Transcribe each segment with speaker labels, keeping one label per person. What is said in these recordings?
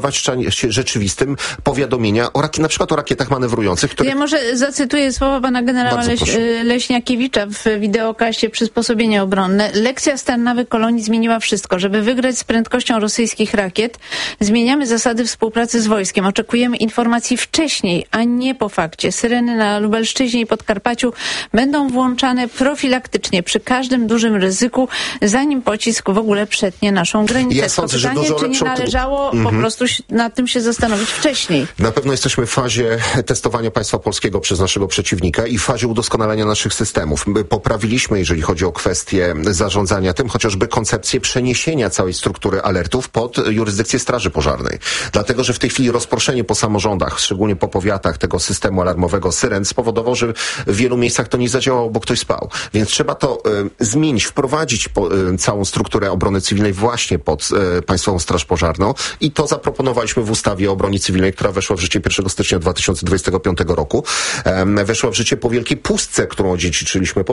Speaker 1: rzeczywistym powiadomienia na przykład o rakietach manewrujących, które...
Speaker 2: Ja może zacytuję słowa pana generała Leśniakiewicza w wideokaście Przysposobienie obronne. Lekcja Starnawy Kolonii zmieniła wszystko. Żeby wygrać z prędkością rosyjskich rakiet, zmieniamy zasady współpracy z wojskiem. Oczekujemy informacji wcześniej, a nie po fakcie. Syreny na Lubelszczyźnie i Podkarpaciu będą włączane profilaktycznie przy każdym dużym ryzyku, zanim pocisk w ogóle przetnie naszą granicę.
Speaker 1: Ja sądzę, że dużo
Speaker 2: czy nie należało po prostu nad tym się zastanowić wcześniej?
Speaker 1: Na pewno jesteśmy w fazie testowania państwa polskiego przez naszego przeciwnika i w fazie udoskonalenia naszych systemów. My poprawiliśmy, jeżeli chodzi o kwestię zarządzania tym, chociażby koncepcję przeniesienia całej struktury alertów pod jurysdykcję Straży Pożarnej. Dlatego, że w tej chwili rozproszenie po samorządach, szczególnie po powiatach tego systemu alarmowego syren spowodowało, że w wielu miejscach to nie zadziałało, bo ktoś spał. Więc trzeba to zmienić, wprowadzić całą strukturę obrony cywilnej właśnie pod Państwową Straż Pożarną i to zaproponowaliśmy w ustawie o obronie cywilnej, która weszła w życie 1 stycznia 2025 roku. Weszła w życie po wielkiej pustce, którą odziedziczyliśmy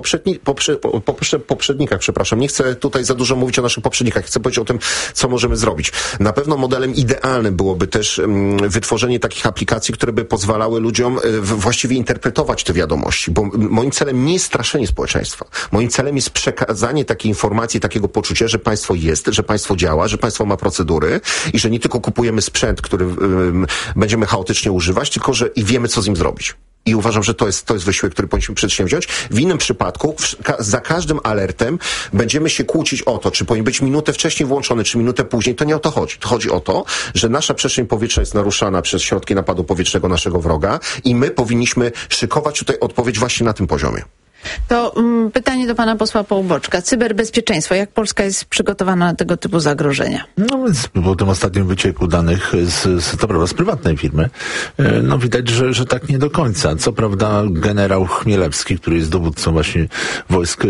Speaker 1: po poprzednikach, przepraszam. Nie chcę tutaj za dużo mówić o naszych poprzednikach. Chcę powiedzieć o tym, co możemy zrobić. Na pewno modelem idealnym byłoby też wytworzenie takich aplikacji, które by pozwalały ludziom właściwie interpretować te wiadomości, bo moim celem nie jest straszenie społeczeństwa. Moim celem jest przekazanie takiej informacji, takiego poczucia, że państwo jest, że państwo działa, że państwo ma procedury i że nie tylko kupujemy sprzęt, który będziemy chaotycznie używać, tylko że i wiemy, co z nim zrobić. I uważam, że to jest wysiłek, który powinniśmy przedsięwziąć. W innym przypadku, za każdym alertem będziemy się kłócić o to, czy powinien być minutę wcześniej włączony, czy minutę później. To nie o to chodzi. Chodzi o to, że nasza przestrzeń powietrzna jest naruszana przez środki napadu powietrznego naszego wroga i my powinniśmy szykować tutaj odpowiedź właśnie na tym poziomie.
Speaker 2: To pytanie do pana posła Połuboczka. Cyberbezpieczeństwo. Jak Polska jest przygotowana na tego typu zagrożenia?
Speaker 3: No więc po tym ostatnim wycieku danych z prywatnej firmy, no widać, że tak nie do końca. Co prawda generał Chmielewski, który jest dowódcą właśnie wojsk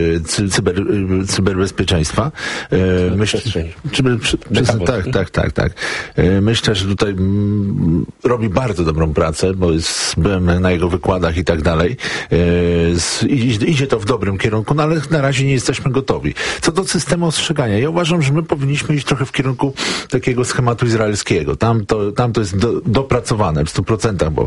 Speaker 3: cyberbezpieczeństa, tak. Myślę, że tutaj robi bardzo dobrą pracę, bo byłem na jego wykładach i tak dalej. Idzie to w dobrym kierunku, no ale na razie nie jesteśmy gotowi. Co do systemu ostrzegania, ja uważam, że my powinniśmy iść trochę w kierunku takiego schematu izraelskiego. Tam to jest dopracowane w 100%, bo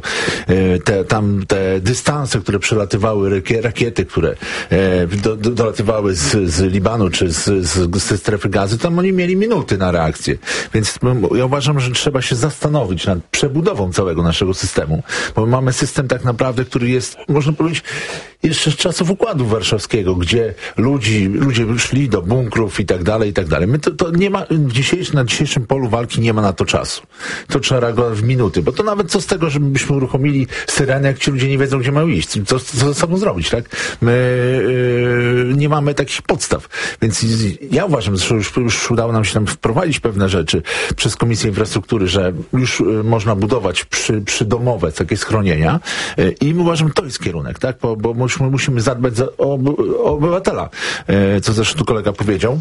Speaker 3: te dystanse, które przelatywały, rakiety, które dolatywały z Libanu czy ze strefy Gazy, tam oni mieli minuty na reakcję. Więc ja uważam, że trzeba się zastanowić nad przebudową całego naszego systemu, bo mamy system tak naprawdę, który jest, można powiedzieć, jeszcze z czasów Układu Warszawskiego, gdzie ludzie szli do bunkrów i tak dalej, i tak dalej. My to nie ma, na dzisiejszym polu walki nie ma na to czasu. To trzeba reagować w minuty, bo to nawet co z tego, żebyśmy uruchomili syrenę, jak ci ludzie nie wiedzą, gdzie mają iść. Co ze sobą zrobić, tak? My nie mamy takich podstaw. Więc ja uważam, że już udało nam się tam wprowadzić pewne rzeczy przez Komisję Infrastruktury, że już można budować przydomowe takie schronienia i uważam, że to jest kierunek, tak? Bo musimy zadbać o obywatela, co zresztą tu kolega powiedział.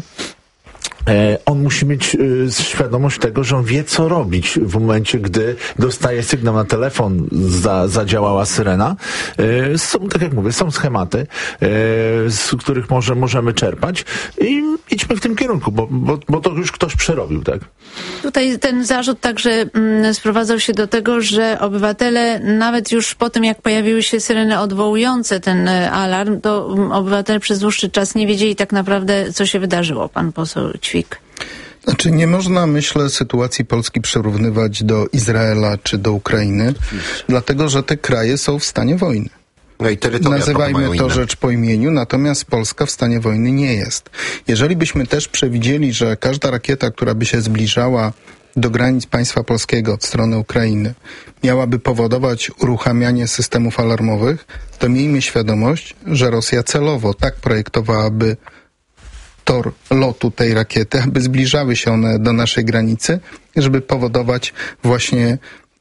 Speaker 3: On musi mieć świadomość tego, że on wie, co robić w momencie, gdy dostaje sygnał na telefon, zadziałała syrena. Tak jak mówię, są schematy, z których możemy czerpać i idźmy w tym kierunku, bo to już ktoś przerobił, tak?
Speaker 2: Tutaj ten zarzut także sprowadzał się do tego, że obywatele, nawet już po tym, jak pojawiły się syreny odwołujące ten alarm, to obywatele przez dłuższy czas nie wiedzieli tak naprawdę, co się wydarzyło. Pan poseł Ćwik.
Speaker 4: Znaczy nie można, myślę, sytuacji Polski przyrównywać do Izraela czy do Ukrainy, dlatego że te kraje są w stanie wojny.
Speaker 1: No i
Speaker 4: nazywajmy to rzecz po imieniu, natomiast Polska w stanie wojny nie jest. Jeżeli byśmy też przewidzieli, że każda rakieta, która by się zbliżała do granic państwa polskiego od strony Ukrainy, miałaby powodować uruchamianie systemów alarmowych, to miejmy świadomość, że Rosja celowo tak projektowałaby tor lotu tej rakiety, aby zbliżały się one do naszej granicy, żeby powodować właśnie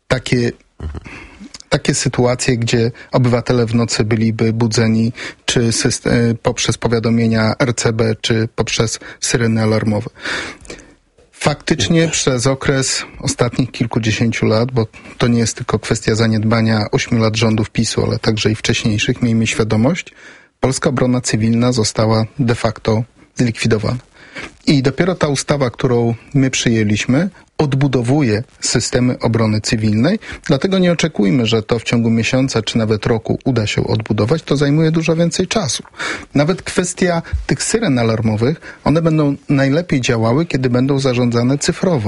Speaker 4: takie sytuacje, gdzie obywatele w nocy byliby budzeni czy poprzez powiadomienia RCB, czy poprzez syreny alarmowe. Faktycznie przez okres ostatnich kilkudziesięciu lat, bo to nie jest tylko kwestia zaniedbania 8 lat rządów PiS-u, ale także i wcześniejszych, miejmy świadomość, polska obrona cywilna została de facto zlikwidowana. I dopiero ta ustawa, którą my przyjęliśmy, odbudowuje systemy obrony cywilnej, dlatego nie oczekujmy, że to w ciągu miesiąca czy nawet roku uda się odbudować, to zajmuje dużo więcej czasu. Nawet kwestia tych syren alarmowych, one będą najlepiej działały, kiedy będą zarządzane cyfrowo.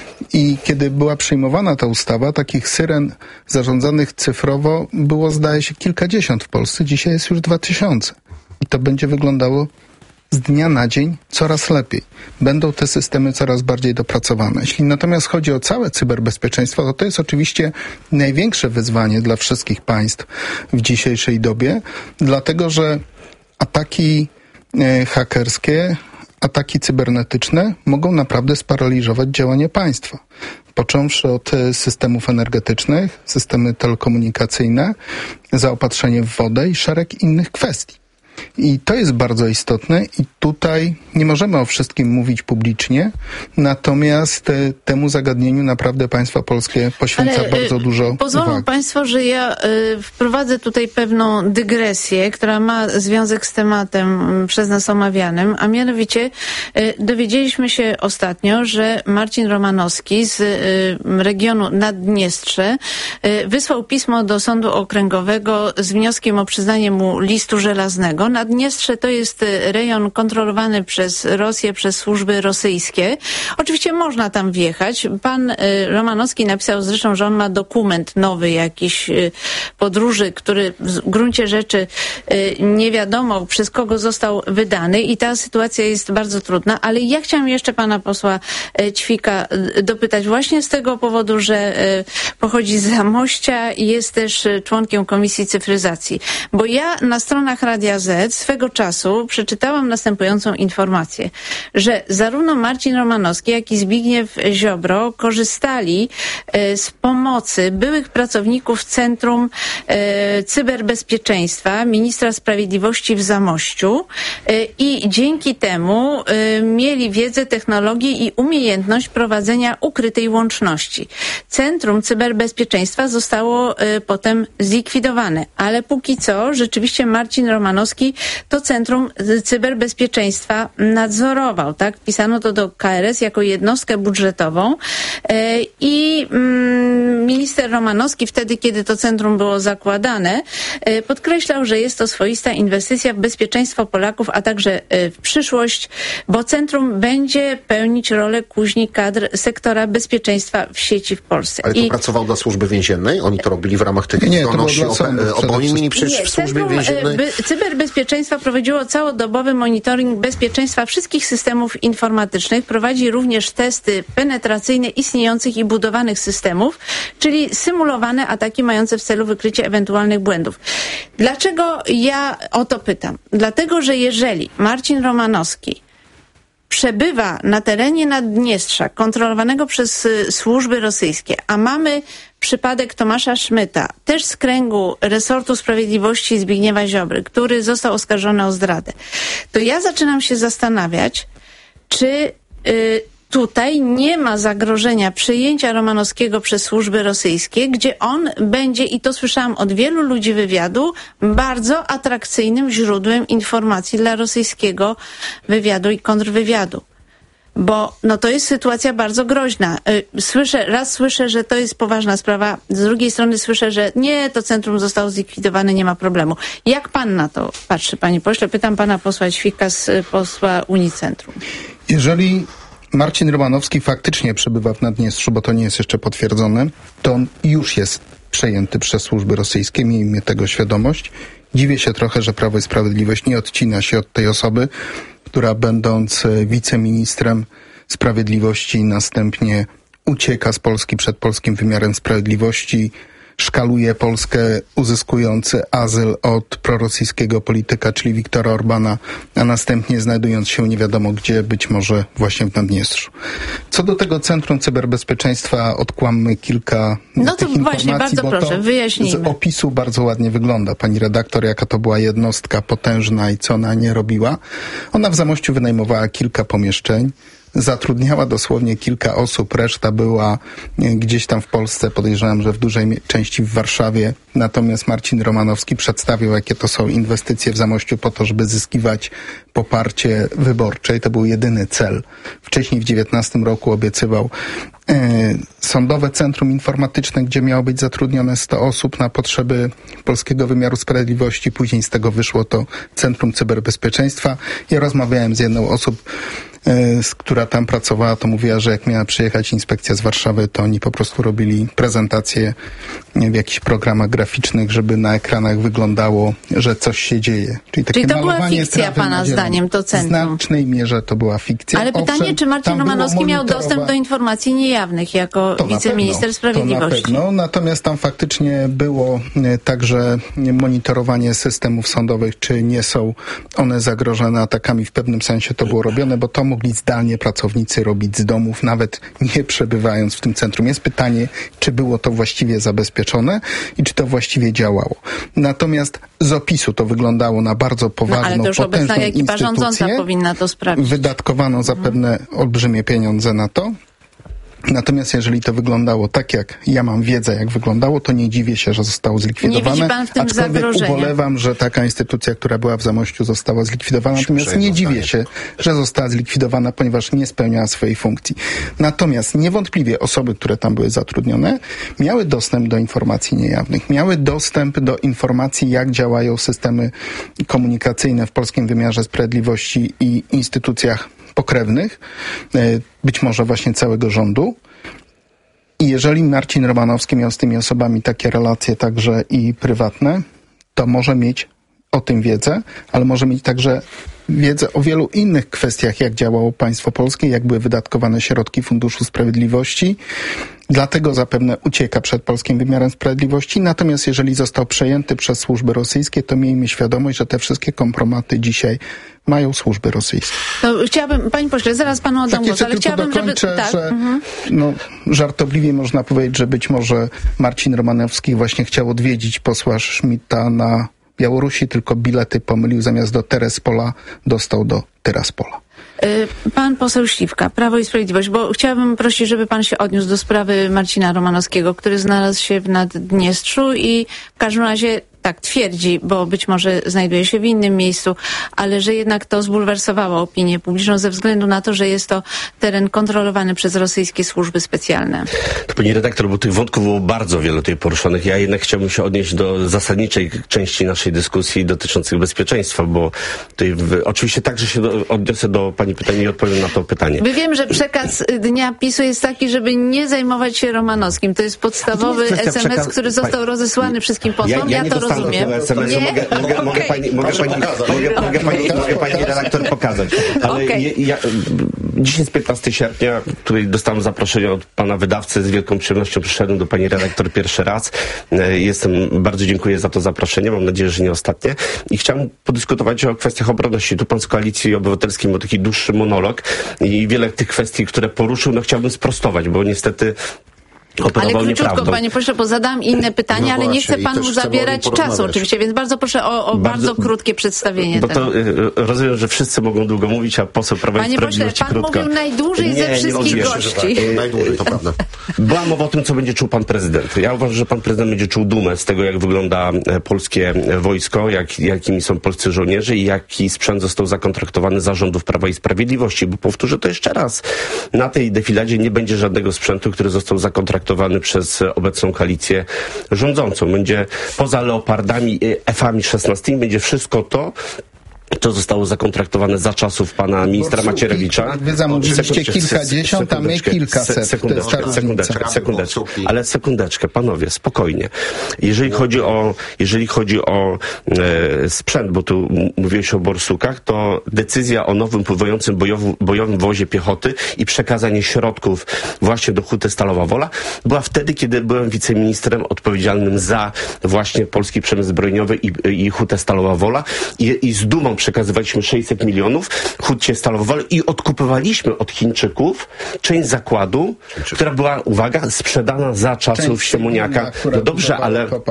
Speaker 4: I kiedy była przyjmowana ta ustawa, takich syren zarządzanych cyfrowo było, zdaje się, kilkadziesiąt w Polsce, dzisiaj jest już 2000. I to będzie wyglądało z dnia na dzień coraz lepiej. Będą te systemy coraz bardziej dopracowane. Jeśli natomiast chodzi o całe cyberbezpieczeństwo, to jest oczywiście największe wyzwanie dla wszystkich państw w dzisiejszej dobie, dlatego że ataki hakerskie, ataki cybernetyczne mogą naprawdę sparaliżować działanie państwa. Począwszy od systemów energetycznych, systemy telekomunikacyjne, zaopatrzenie w wodę i szereg innych kwestii. I to jest bardzo istotne i tutaj nie możemy o wszystkim mówić publicznie, natomiast temu zagadnieniu naprawdę państwo polskie poświęca bardzo dużo
Speaker 2: pozwolą
Speaker 4: uwagi.
Speaker 2: Państwo, że ja wprowadzę tutaj pewną dygresję, która ma związek z tematem przez nas omawianym, a mianowicie dowiedzieliśmy się ostatnio, że Marcin Romanowski z regionu Naddniestrze wysłał pismo do Sądu Okręgowego z wnioskiem o przyznanie mu listu żelaznego. Naddniestrze to jest rejon kontrolowany przez Rosję, przez służby rosyjskie. Oczywiście można tam wjechać. Pan Romanowski napisał zresztą, że on ma dokument nowy jakiś podróży, który w gruncie rzeczy nie wiadomo przez kogo został wydany i ta sytuacja jest bardzo trudna, ale ja chciałam jeszcze pana posła Ćwika dopytać właśnie z tego powodu, że pochodzi z Zamościa i jest też członkiem Komisji Cyfryzacji. Bo ja na stronach Radia Z swego czasu przeczytałam następującą informację, że zarówno Marcin Romanowski, jak i Zbigniew Ziobro korzystali z pomocy byłych pracowników Centrum Cyberbezpieczeństwa Ministra Sprawiedliwości w Zamościu i dzięki temu mieli wiedzę, technologię i umiejętność prowadzenia ukrytej łączności. Centrum Cyberbezpieczeństwa zostało potem zlikwidowane, ale póki co rzeczywiście Marcin Romanowski to Centrum Cyberbezpieczeństwa nadzorował, tak? Pisano to do KRS jako jednostkę budżetową i minister Romanowski wtedy, kiedy to centrum było zakładane, podkreślał, że jest to swoista inwestycja w bezpieczeństwo Polaków, a także w przyszłość, bo centrum będzie pełnić rolę kuźni kadr sektora bezpieczeństwa w sieci w Polsce.
Speaker 1: Ale to pracował dla służby więziennej? Oni to robili w ramach tych zdolności? Bo oni mieli przecież w służbie więziennej...
Speaker 2: Cyberbezpieczeństwa prowadziło całodobowy monitoring bezpieczeństwa wszystkich systemów informatycznych. Prowadzi również testy penetracyjne istniejących i budowanych systemów, czyli symulowane ataki mające w celu wykrycie ewentualnych błędów. Dlaczego ja o to pytam? Dlatego, że jeżeli Marcin Romanowski przebywa na terenie Naddniestrza, kontrolowanego przez służby rosyjskie, a mamy przypadek Tomasza Szmyta, też z kręgu resortu sprawiedliwości Zbigniewa Ziobry, który został oskarżony o zdradę, to ja zaczynam się zastanawiać, czy tutaj nie ma zagrożenia przyjęcia Romanowskiego przez służby rosyjskie, gdzie on będzie, i to słyszałam od wielu ludzi wywiadu, bardzo atrakcyjnym źródłem informacji dla rosyjskiego wywiadu i kontrwywiadu. Bo to jest sytuacja bardzo groźna. Słyszę, że to jest poważna sprawa, z drugiej strony słyszę, że nie, to centrum zostało zlikwidowane, nie ma problemu. Jak pan na to patrzy, panie pośle? Pytam pana posła Ćwika z posła Unicentrum.
Speaker 4: Jeżeli Marcin Romanowski faktycznie przebywa w Naddniestrzu, bo to nie jest jeszcze potwierdzone, to on już jest przejęty przez służby rosyjskie, miejmy tego świadomość. Dziwię się trochę, że Prawo i Sprawiedliwość nie odcina się od tej osoby, która będąc wiceministrem sprawiedliwości następnie ucieka z Polski przed polskim wymiarem sprawiedliwości, szkaluje Polskę, uzyskujący azyl od prorosyjskiego polityka, czyli Viktora Orbana, a następnie znajdując się nie wiadomo gdzie, być może właśnie w Naddniestrzu. Co do tego Centrum Cyberbezpieczeństwa odkłammy kilka tych informacji,
Speaker 2: właśnie, bardzo proszę, wyjaśnijmy.
Speaker 4: Z opisu bardzo ładnie wygląda, pani redaktor, jaka to była jednostka potężna i co ona nie robiła. Ona w Zamościu wynajmowała kilka pomieszczeń. zatrudniała dosłownie kilka osób, reszta była gdzieś tam w Polsce, podejrzewam, że w dużej części w Warszawie. Natomiast Marcin Romanowski przedstawił, jakie to są inwestycje w Zamościu po to, żeby zyskiwać poparcie wyborcze i to był jedyny cel. Wcześniej w 2019 roku obiecywał Sądowe Centrum Informatyczne, gdzie miało być zatrudnione 100 osób na potrzeby polskiego wymiaru sprawiedliwości. Później z tego wyszło to Centrum Cyberbezpieczeństwa. Ja rozmawiałem z jedną osobą, która tam pracowała, to mówiła, że jak miała przyjechać inspekcja z Warszawy, to oni po prostu robili prezentacje w jakichś programach graficznych, żeby na ekranach wyglądało, że coś się dzieje.
Speaker 2: Czyli to była fikcja, pana zdaniem, to centrum?
Speaker 4: W znacznej mierze to była fikcja.
Speaker 2: Ale pytanie, czy Marcin Romanowski miał dostęp do informacji niejawnych jako wiceminister sprawiedliwości?
Speaker 4: To na pewno, natomiast tam faktycznie było także monitorowanie systemów sądowych, czy nie są one zagrożone atakami. W pewnym sensie to było robione, bo to mogli zdalnie pracownicy robić z domów, nawet nie przebywając w tym centrum. Jest pytanie, czy było to właściwie zabezpieczone i czy to właściwie działało. Natomiast z opisu to wyglądało na bardzo poważną,
Speaker 2: ale to już obecna ekipa rządząca powinna to sprawdzić.
Speaker 4: Wydatkowano zapewne olbrzymie pieniądze na to. Natomiast jeżeli to wyglądało tak, jak ja mam wiedzę, jak wyglądało, to nie dziwię się, że zostało zlikwidowane.
Speaker 2: Nie widzi pan w tym zagrożenia?
Speaker 4: Ubolewam, że taka instytucja, która była w Zamościu, została zlikwidowana. Natomiast nie dziwię się, że została zlikwidowana, ponieważ nie spełniała swojej funkcji. Natomiast niewątpliwie osoby, które tam były zatrudnione, miały dostęp do informacji niejawnych, miały dostęp do informacji, jak działają systemy komunikacyjne w polskim wymiarze sprawiedliwości i instytucjach pokrewnych, być może właśnie całego rządu. I jeżeli Marcin Romanowski miał z tymi osobami takie relacje także i prywatne, to może mieć o tym wiedzę, ale może mieć także wiedzę o wielu innych kwestiach, jak działało państwo polskie, jak były wydatkowane środki Funduszu Sprawiedliwości. Dlatego zapewne ucieka przed polskim wymiarem sprawiedliwości. Natomiast jeżeli został przejęty przez służby rosyjskie, to miejmy świadomość, że te wszystkie kompromaty dzisiaj mają służby rosyjskie.
Speaker 2: To chciałabym, panie pośle, zaraz panu oddam głos, ale chciałabym, żeby... Tak.
Speaker 4: Że, żartobliwie można powiedzieć, że być może Marcin Romanowski właśnie chciał odwiedzić posła Schmidta na Białorusi, tylko bilety pomylił, zamiast do Terespola dostał do Tyraspola.
Speaker 2: Pan poseł Śliwka, Prawo i Sprawiedliwość, bo chciałabym prosić, żeby pan się odniósł do sprawy Marcina Romanowskiego, który znalazł się w Naddniestrzu i w każdym razie tak twierdzi, bo być może znajduje się w innym miejscu, ale że jednak to zbulwersowało opinię publiczną ze względu na to, że jest to teren kontrolowany przez rosyjskie służby specjalne.
Speaker 5: To pani redaktor, bo tych wątków było bardzo wiele tutaj poruszonych. Ja jednak chciałbym się odnieść do zasadniczej części naszej dyskusji dotyczących bezpieczeństwa, bo tutaj oczywiście także się odniosę do pani pytania i odpowiem na to pytanie.
Speaker 2: My wiem, że przekaz dnia PiS-u jest taki, żeby nie zajmować się Romanowskim. To jest podstawowy SMS, który został rozesłany wszystkim posłom. Ja to rozumiem.
Speaker 5: Mogę pani redaktor pokazać. Ale dziś jest 15 sierpnia, tutaj dostałem zaproszenie od pana wydawcy. Z wielką przyjemnością przyszedłem do pani redaktor pierwszy raz. Bardzo dziękuję za to zaproszenie. Mam nadzieję, że nie ostatnie. I chciałem podyskutować o kwestiach obronności. Tu pan z Koalicji Obywatelskiej miał taki dłuższy monolog i wiele tych kwestii, które poruszył, chciałbym sprostować, bo niestety
Speaker 2: ale króciutko, panie pośle, bo zadam inne pytania, ale nie chcę panu zabierać czasu oczywiście, więc bardzo proszę o bardzo krótkie przedstawienie
Speaker 5: tego. Bo to rozumiem, że wszyscy mogą długo mówić, a poseł Prawa i Sprawiedliwości krótko.
Speaker 2: Pan mówił najdłużej ze wszystkich gości.
Speaker 1: Najdłużej, to prawda.
Speaker 5: Była mowa o tym, co będzie czuł pan prezydent. Ja uważam, że pan prezydent będzie czuł dumę z tego, jak wygląda polskie wojsko, jakimi są polscy żołnierze i jaki sprzęt został zakontraktowany za rządów Prawa i Sprawiedliwości. Bo powtórzę to jeszcze raz. Na tej defiladzie nie będzie żadnego sprzętu, który został zakontraktowany przez obecną koalicję rządzącą. Będzie poza Leopardami, F-ami 16, będzie wszystko to, co zostało zakontraktowane za czasów pana ministra Macierewicza.
Speaker 4: Wy zamówiliście kilkadziesiąt, a my kilkaset.
Speaker 5: Sekundeczkę. Ale sekundeczkę, panowie, spokojnie. Jeżeli chodzi o sprzęt, bo tu mówiłeś o borsukach, to decyzja o nowym pływającym bojowym wozie piechoty i przekazanie środków właśnie do Huty Stalowa Wola była wtedy, kiedy byłem wiceministrem odpowiedzialnym za właśnie polski przemysł zbrojeniowy i Hutę Stalowa Wola i z dumą przekazywaliśmy 600 milionów Hucie Stalowa Wola i odkupywaliśmy od Chińczyków część zakładu, która była, uwaga, sprzedana za czasów Siemoniaka. No dobrze, ale...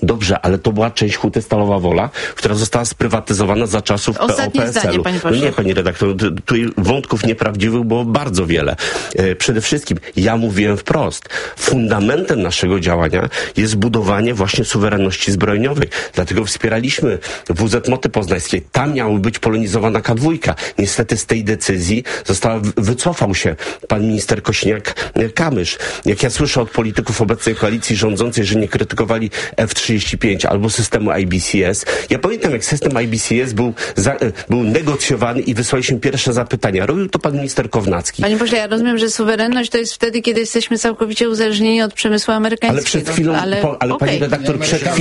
Speaker 5: Dobrze, ale to była część Huty Stalowa Wola, która została sprywatyzowana za czasów
Speaker 2: Ostatnie zdanie, panie pośle.
Speaker 5: No nie, pani redaktor, tu wątków nieprawdziwych było bardzo wiele. Przede wszystkim, ja mówiłem wprost, fundamentem naszego działania jest budowanie właśnie suwerenności zbrojeniowej. Dlatego wspieraliśmy WZ Moty Poznańskie. Tam miały być polonizowana K2. Niestety z tej decyzji wycofał się pan minister Kosiniak-Kamysz. Jak ja słyszę od polityków obecnej koalicji rządzącej, że nie krytykowali F-35 albo systemu IBCS. Ja pamiętam, jak system IBCS był negocjowany i wysłaliśmy pierwsze zapytania. Robił to pan minister Kownacki.
Speaker 2: Panie pośle, ja rozumiem, że suwerenność to jest wtedy, kiedy jesteśmy całkowicie uzależnieni od przemysłu amerykańskiego.
Speaker 5: Ale pani redaktor,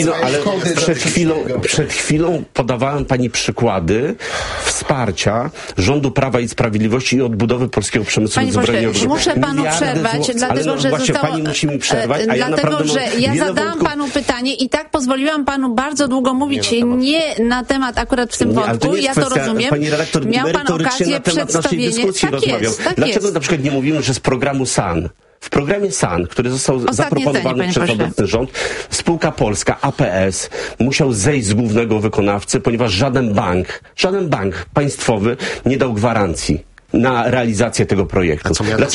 Speaker 5: przed chwilą podawałem pani przykłady wsparcia rządu Prawa i Sprawiedliwości i odbudowy polskiego przemysłu zbrojeniowego.
Speaker 2: Muszę panu przerwać, dlatego że
Speaker 5: pani musi mi przerwać, a
Speaker 2: dlatego, że ja zadałam panu pytanie i tak pozwoliłam panu bardzo długo mówić nie na temat akurat w tym wątku, ja to rozumiem.
Speaker 5: Pani redaktor,
Speaker 2: miał pan okazję
Speaker 5: na temat naszej dyskusji rozmawiał. Dlaczego na przykład nie mówimy, że z programu SAN, w programie SAN, który został zaproponowany przez obecny rząd, spółka polska, APS, musiał zejść z głównego wykonawcy, ponieważ żaden bank państwowy nie dał gwarancji na realizację tego projektu.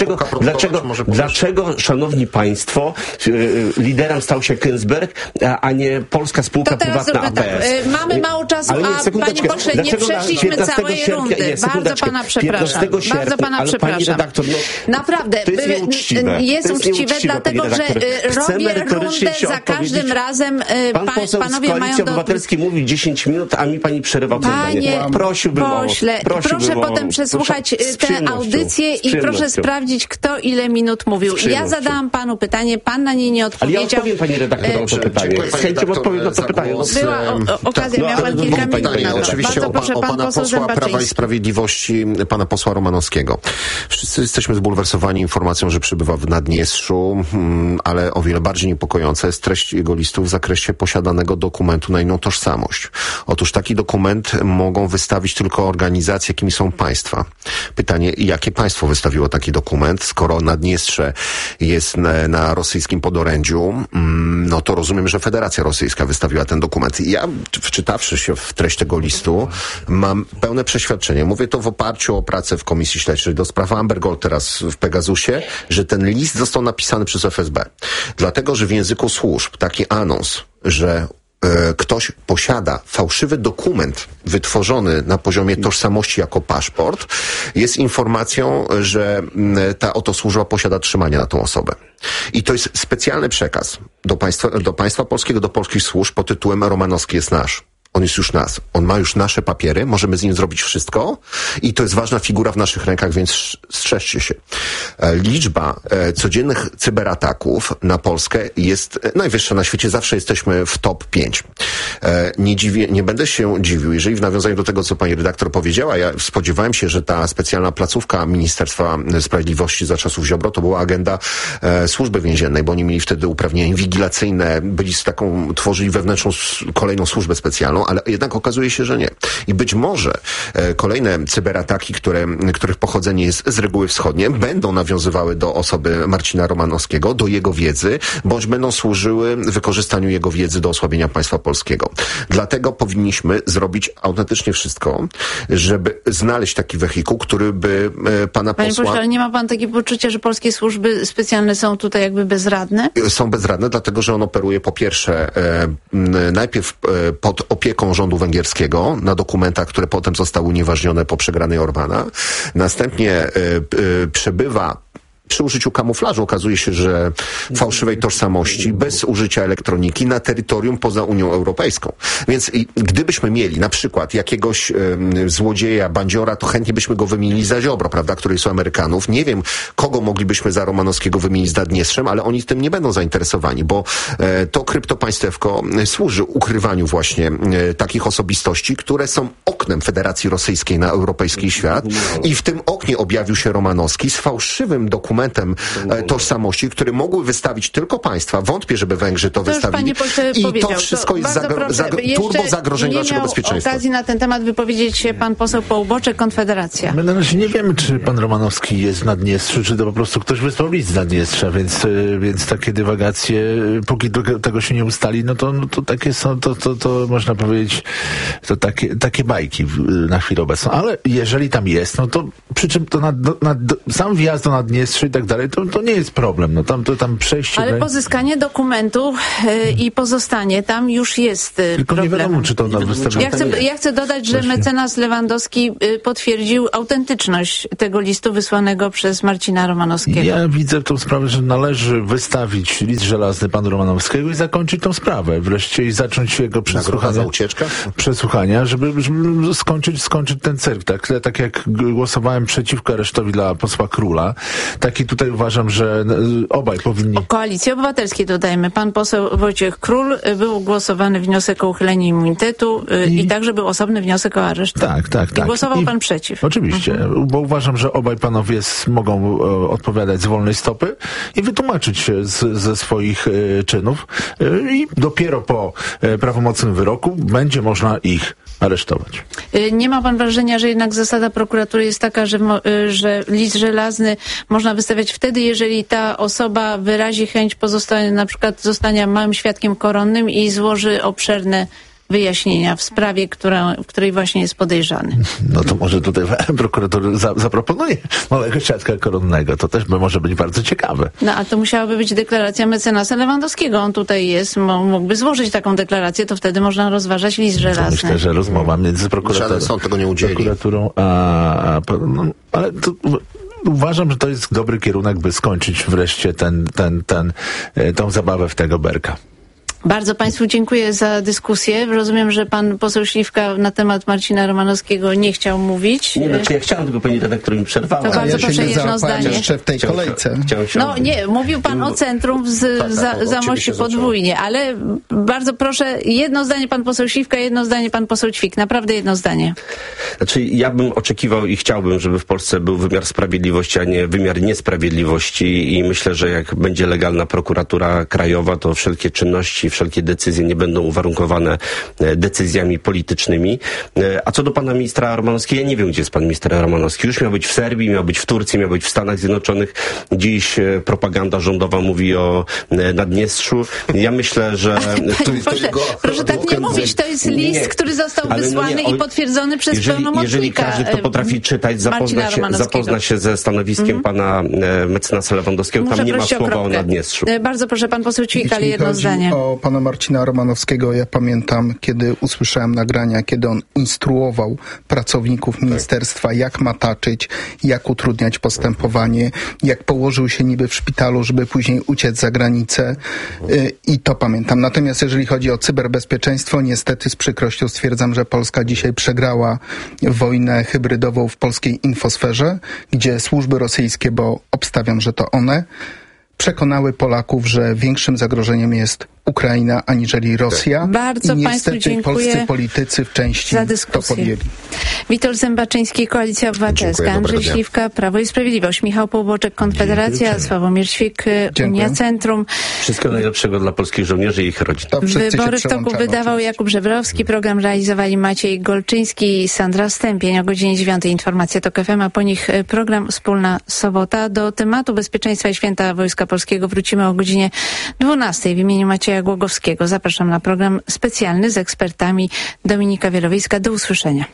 Speaker 5: Dlaczego, szanowni państwo, liderem stał się Kęsberg, a nie polska spółka prywatna APS?
Speaker 2: Mamy mało czasu, panie pośle, nie przeszliśmy całej rundy. Bardzo pana przepraszam. Bardzo pana przepraszam. Naprawdę, jest uczciwe, dlatego że robię rundę za każdym razem.
Speaker 5: Pan poseł z Koalicji Obywatelskiej mówi 10 minut, a mi pani przerywa
Speaker 2: Panie pośle, proszę potem przesłuchać tę audycję i proszę sprawdzić, kto ile minut mówił. Ja zadałam panu pytanie, pan na nie nie odpowiedział.
Speaker 5: Ale ja odpowiem pani redaktor na to pytanie. Z chęcią odpowiem na to pytanie.
Speaker 2: Była okazja, miał pan kilka minut na to.
Speaker 1: Oczywiście o pana posła Prawa i Sprawiedliwości, pana posła Romanowskiego. Wszyscy jesteśmy zbulwersowani informacją, że przybywa w Naddniestrzu, ale o wiele bardziej niepokojąca jest treść jego listu w zakresie posiadanego dokumentu na inną tożsamość. Otóż taki dokument mogą wystawić tylko organizacje, jakimi są państwa. Pytanie, jakie państwo wystawiło taki dokument? Skoro Naddniestrze jest na rosyjskim podorędziu, no to rozumiem, że Federacja Rosyjska wystawiła ten dokument. Ja, wczytawszy się w treść tego listu, mam pełne przeświadczenie, mówię to w oparciu o pracę w Komisji Śledczej do spraw Amber Gold teraz w Pegasusie, że ten list został napisany przez FSB. Dlatego, że w języku służb taki anons, że ktoś posiada fałszywy dokument wytworzony na poziomie tożsamości jako paszport, jest informacją, że ta oto służba posiada trzymanie na tą osobę. I to jest specjalny przekaz do państwa polskiego, do polskich służb pod tytułem Romanowski jest nasz. On jest już nas. On ma już nasze papiery, możemy z nim zrobić wszystko i to jest ważna figura w naszych rękach, więc strzeżcie się. Liczba codziennych cyberataków na Polskę jest najwyższa na świecie. Zawsze jesteśmy w top 5. Nie będę się dziwił, jeżeli w nawiązaniu do tego, co pani redaktor powiedziała, ja spodziewałem się, że ta specjalna placówka Ministerstwa Sprawiedliwości za czasów Ziobro to była agenda służby więziennej, bo oni mieli wtedy uprawnienia inwigilacyjne, tworzyli wewnętrzną kolejną służbę specjalną, ale jednak okazuje się, że nie. I być może kolejne cyberataki, których pochodzenie jest z reguły wschodnie, będą nawiązywały do osoby Marcina Romanowskiego, do jego wiedzy, bądź będą służyły wykorzystaniu jego wiedzy do osłabienia państwa polskiego. Dlatego powinniśmy zrobić autentycznie wszystko, żeby znaleźć taki wehikuł, który by pana
Speaker 2: posła... Panie pośle, ale nie ma pan takiego poczucia, że polskie służby specjalne są tutaj jakby bezradne?
Speaker 1: Są bezradne, dlatego że on operuje po pierwsze najpierw pod opieką rządu węgierskiego na dokumentach, które potem zostały unieważnione po przegranej Orbana. Następnie przebywa przy użyciu kamuflażu. Okazuje się, że fałszywej tożsamości bez użycia elektroniki na terytorium poza Unią Europejską. Więc gdybyśmy mieli na przykład jakiegoś złodzieja, bandziora, to chętnie byśmy go wymienili za Ziobro, prawda, który jest u Amerykanów. Nie wiem, kogo moglibyśmy za Romanowskiego wymienić z Naddniestrzem, ale oni tym nie będą zainteresowani, bo to kryptopaństewko służy ukrywaniu właśnie takich osobistości, które są oknem Federacji Rosyjskiej na europejski świat i w tym oknie objawił się Romanowski z fałszywym dokumentem dokumentem tożsamości, który mogły wystawić tylko państwa. Wątpię, żeby Węgrzy to wystawili. I to wszystko jest turbo zagrożenie dla naszego bezpieczeństwa.
Speaker 2: Okazji na ten temat wypowiedzieć się pan poseł Połuboczek, Konfederacja.
Speaker 3: My na razie nie wiemy, czy pan Romanowski jest w Naddniestrzu, czy to po prostu ktoś wysłał list z Naddniestrza, więc takie dywagacje, póki tego się nie ustali, no to takie są, to można powiedzieć, to takie bajki na chwilę obecną. Ale jeżeli tam jest, no to przy czym to sam wjazd do Naddniestrza i tak dalej, to nie jest problem. No tam przejście...
Speaker 2: Ale pozyskanie dokumentu i pozostanie tam już jest
Speaker 3: tylko
Speaker 2: problemem.
Speaker 3: Nie wiadomo, czy to wystawienie.
Speaker 2: Ja chcę dodać, że mecenas Lewandowski potwierdził autentyczność tego listu wysłanego przez Marcina Romanowskiego.
Speaker 3: Ja widzę tą sprawę, że należy wystawić list żelazny panu Romanowskiego i zakończyć tą sprawę wreszcie i zacząć jego przesłuchania, żeby skończyć ten cyrk. Tak jak głosowałem przeciwko aresztowi dla posła Króla, tak i tutaj uważam, że obaj powinni...
Speaker 2: O Koalicji Obywatelskiej dodajmy. Pan poseł Wojciech Król, był głosowany wniosek o uchylenie immunitetu i także był osobny wniosek o areszt.
Speaker 3: Tak.
Speaker 2: I głosował pan przeciw.
Speaker 3: Oczywiście, bo uważam, że obaj panowie mogą odpowiadać z wolnej stopy i wytłumaczyć się ze swoich czynów i dopiero po prawomocnym wyroku będzie można ich aresztować.
Speaker 2: Nie ma pan wrażenia, że jednak zasada prokuratury jest taka, że list żelazny można wystawiać wtedy, jeżeli ta osoba wyrazi chęć na przykład zostania małym świadkiem koronnym i złoży obszerne wyjaśnienia w sprawie, w której właśnie jest podejrzany.
Speaker 3: No to może tutaj prokurator zaproponuje małego świadka koronnego. To też może być bardzo ciekawe.
Speaker 2: No a to musiałaby być deklaracja mecenasa Lewandowskiego. On tutaj jest, mógłby złożyć taką deklarację, to wtedy można rozważać list żelazny.
Speaker 3: Myślę, że rozmowa między prokuraturą ale to uważam, że to jest dobry kierunek, by skończyć wreszcie tą zabawę w tego berka.
Speaker 2: Bardzo państwu dziękuję za dyskusję. Rozumiem, że pan poseł Śliwka na temat Marcina Romanowskiego nie chciał mówić.
Speaker 5: Nie, ja chciałem, tylko pani redaktor mi przerwała.
Speaker 2: To bardzo proszę jedno zdanie.
Speaker 4: Jeszcze w tej kolejce.
Speaker 2: No nie, mówił pan o centrum Zamości podwójnie, ale bardzo proszę, jedno zdanie pan poseł Śliwka, jedno zdanie pan poseł Ćwik. Naprawdę jedno zdanie.
Speaker 5: Znaczy, ja bym oczekiwał i chciałbym, żeby w Polsce był wymiar sprawiedliwości, a nie wymiar niesprawiedliwości i myślę, że jak będzie legalna prokuratura krajowa, to wszelkie czynności, wszelkie decyzje nie będą uwarunkowane decyzjami politycznymi. A co do pana ministra Romanowskiego, ja nie wiem, gdzie jest pan minister Romanowski. Już miał być w Serbii, miał być w Turcji, miał być w Stanach Zjednoczonych. Dziś propaganda rządowa mówi o Naddniestrzu. Ja myślę, że...
Speaker 2: Proszę tak nie mówić. To jest list, który został wysłany i potwierdzony przez pełnomocnika.
Speaker 5: Jeżeli każdy, kto potrafi czytać, zapozna się ze stanowiskiem pana mecenasa Lewandowskiego, tam nie ma słowa o Naddniestrzu.
Speaker 2: Bardzo proszę, pan poseł Ćwik, ale jedno zdanie.
Speaker 4: O pana Marcina Romanowskiego, ja pamiętam, kiedy usłyszałem nagrania, kiedy on instruował pracowników ministerstwa, jak mataczyć, jak utrudniać postępowanie, jak położył się niby w szpitalu, żeby później uciec za granicę i to pamiętam. Natomiast jeżeli chodzi o cyberbezpieczeństwo, niestety z przykrością stwierdzam, że Polska dzisiaj przegrała wojnę hybrydową w polskiej infosferze, gdzie służby rosyjskie, bo obstawiam, że to one, przekonały Polaków, że większym zagrożeniem jest Ukraina aniżeli Rosja.
Speaker 2: Bardzo
Speaker 4: i
Speaker 2: państwu
Speaker 4: niestety polscy politycy w części to podjęli.
Speaker 2: Witold Zębaczyński, Koalicja Obywatelska, Andrzej Śliwka, Prawo i Sprawiedliwość, Michał Połuboczek, Konfederacja, Sławomir Ćwik, Unia Centrum.
Speaker 5: Wszystkiego najlepszego dla polskich żołnierzy i ich rodzin.
Speaker 2: Wybory w toku wydawał Jakub Żebrowski, program realizowali Maciej Golczyński i Sandra Stępień. O godzinie 9 informacja TOK FM, a po nich program Wspólna Sobota. Do tematu bezpieczeństwa i święta Wojska Polskiego wrócimy o godzinie 12 w imieniu Macieja Głogowskiego. Zapraszam na program specjalny z ekspertami. Dominika Wielowiejska. Do usłyszenia.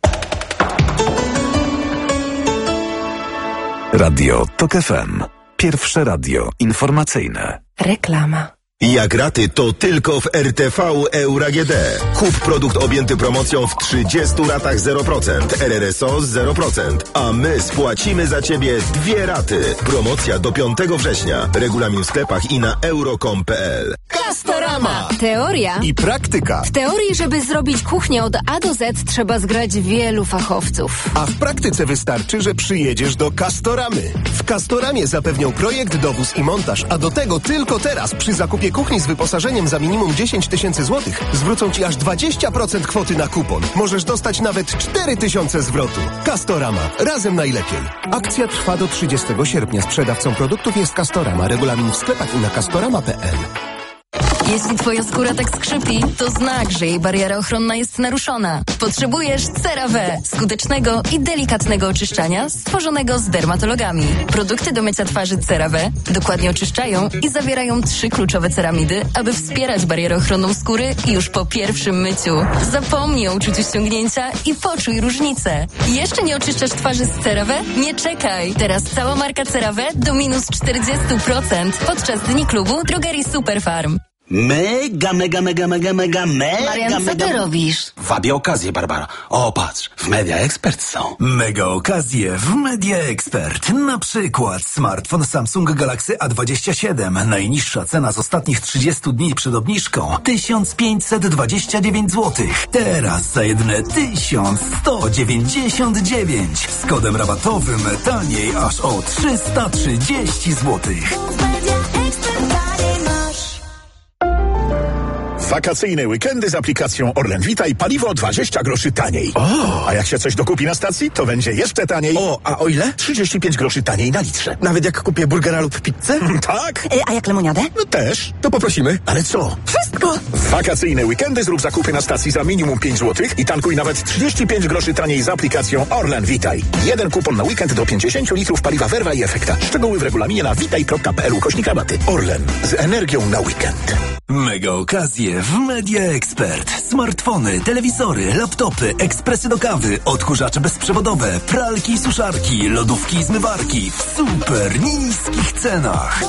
Speaker 6: Radio TOK FM. Pierwsze radio informacyjne.
Speaker 2: Reklama.
Speaker 7: Jak raty, to tylko w RTV Euro AGD. Kup produkt objęty promocją w 30 ratach 0%, RRSO 0%, a my spłacimy za Ciebie 2 raty. Promocja do 5 września. Regulamin w sklepach i na euro.com.pl.
Speaker 8: Castorama!
Speaker 9: Teoria
Speaker 8: I praktyka.
Speaker 9: W teorii, żeby zrobić kuchnię od A do Z, trzeba zgrać wielu fachowców.
Speaker 8: A w praktyce wystarczy, że przyjedziesz do Castoramy. W Castoramie zapewnią projekt, dowóz i montaż, a do tego tylko teraz przy zakupie kuchni z wyposażeniem za minimum 10 000 złotych zwrócą Ci aż 20% kwoty na kupon. Możesz dostać nawet 4 000 zwrotu. Castorama. Razem najlepiej. Akcja trwa do 30 sierpnia. Sprzedawcą produktów jest Castorama. Regulamin w sklepach i na castorama.pl.
Speaker 10: Jeśli twoja skóra tak skrzypi, to znak, że jej bariera ochronna jest naruszona. Potrzebujesz CeraVe, skutecznego i delikatnego oczyszczania stworzonego z dermatologami. Produkty do mycia twarzy CeraVe dokładnie oczyszczają i zawierają 3 kluczowe ceramidy, aby wspierać barierę ochronną skóry już po pierwszym myciu. Zapomnij o uczuciu ściągnięcia i poczuj różnicę. Jeszcze nie oczyszczasz twarzy z CeraVe? Nie czekaj! Teraz cała marka CeraVe do minus 40% podczas Dni Klubu Drogerii Superfarm.
Speaker 11: Mega.
Speaker 10: Marian, co ty robisz?
Speaker 11: Wabię okazję, Barbara. O, patrz, w Media Expert są.
Speaker 12: Mega okazje w Media Expert. Na przykład smartfon Samsung Galaxy A27. Najniższa cena z ostatnich 30 dni przed obniżką 1529 zł. Teraz za jedyne 1199. Z kodem rabatowym taniej aż o 330 zł.
Speaker 13: Wakacyjne weekendy z aplikacją Orlen Vita i paliwo 20 groszy taniej. A jak się coś dokupi na stacji, to będzie jeszcze taniej.
Speaker 14: A o ile?
Speaker 13: 35 groszy taniej na litrze.
Speaker 14: Nawet jak kupię burgera lub pizzę?
Speaker 13: Tak.
Speaker 14: A jak lemoniadę?
Speaker 13: No też.
Speaker 14: To poprosimy.
Speaker 13: Ale co?
Speaker 14: Wszystko.
Speaker 13: Wakacyjne weekendy zrób zakupy na stacji za minimum 5 zł i tankuj nawet 35 groszy taniej z aplikacją Orlen Vitaj. Jeden kupon na weekend do 50 litrów paliwa Verva i Efekta. Szczegóły w regulaminie na vitaj.pl/rabaty. Orlen. Z energią na weekend.
Speaker 12: Mega okazje w Media Expert. Smartfony, telewizory, laptopy, ekspresy do kawy, odkurzacze bezprzewodowe, pralki i suszarki, lodówki i zmywarki w super niskich cenach.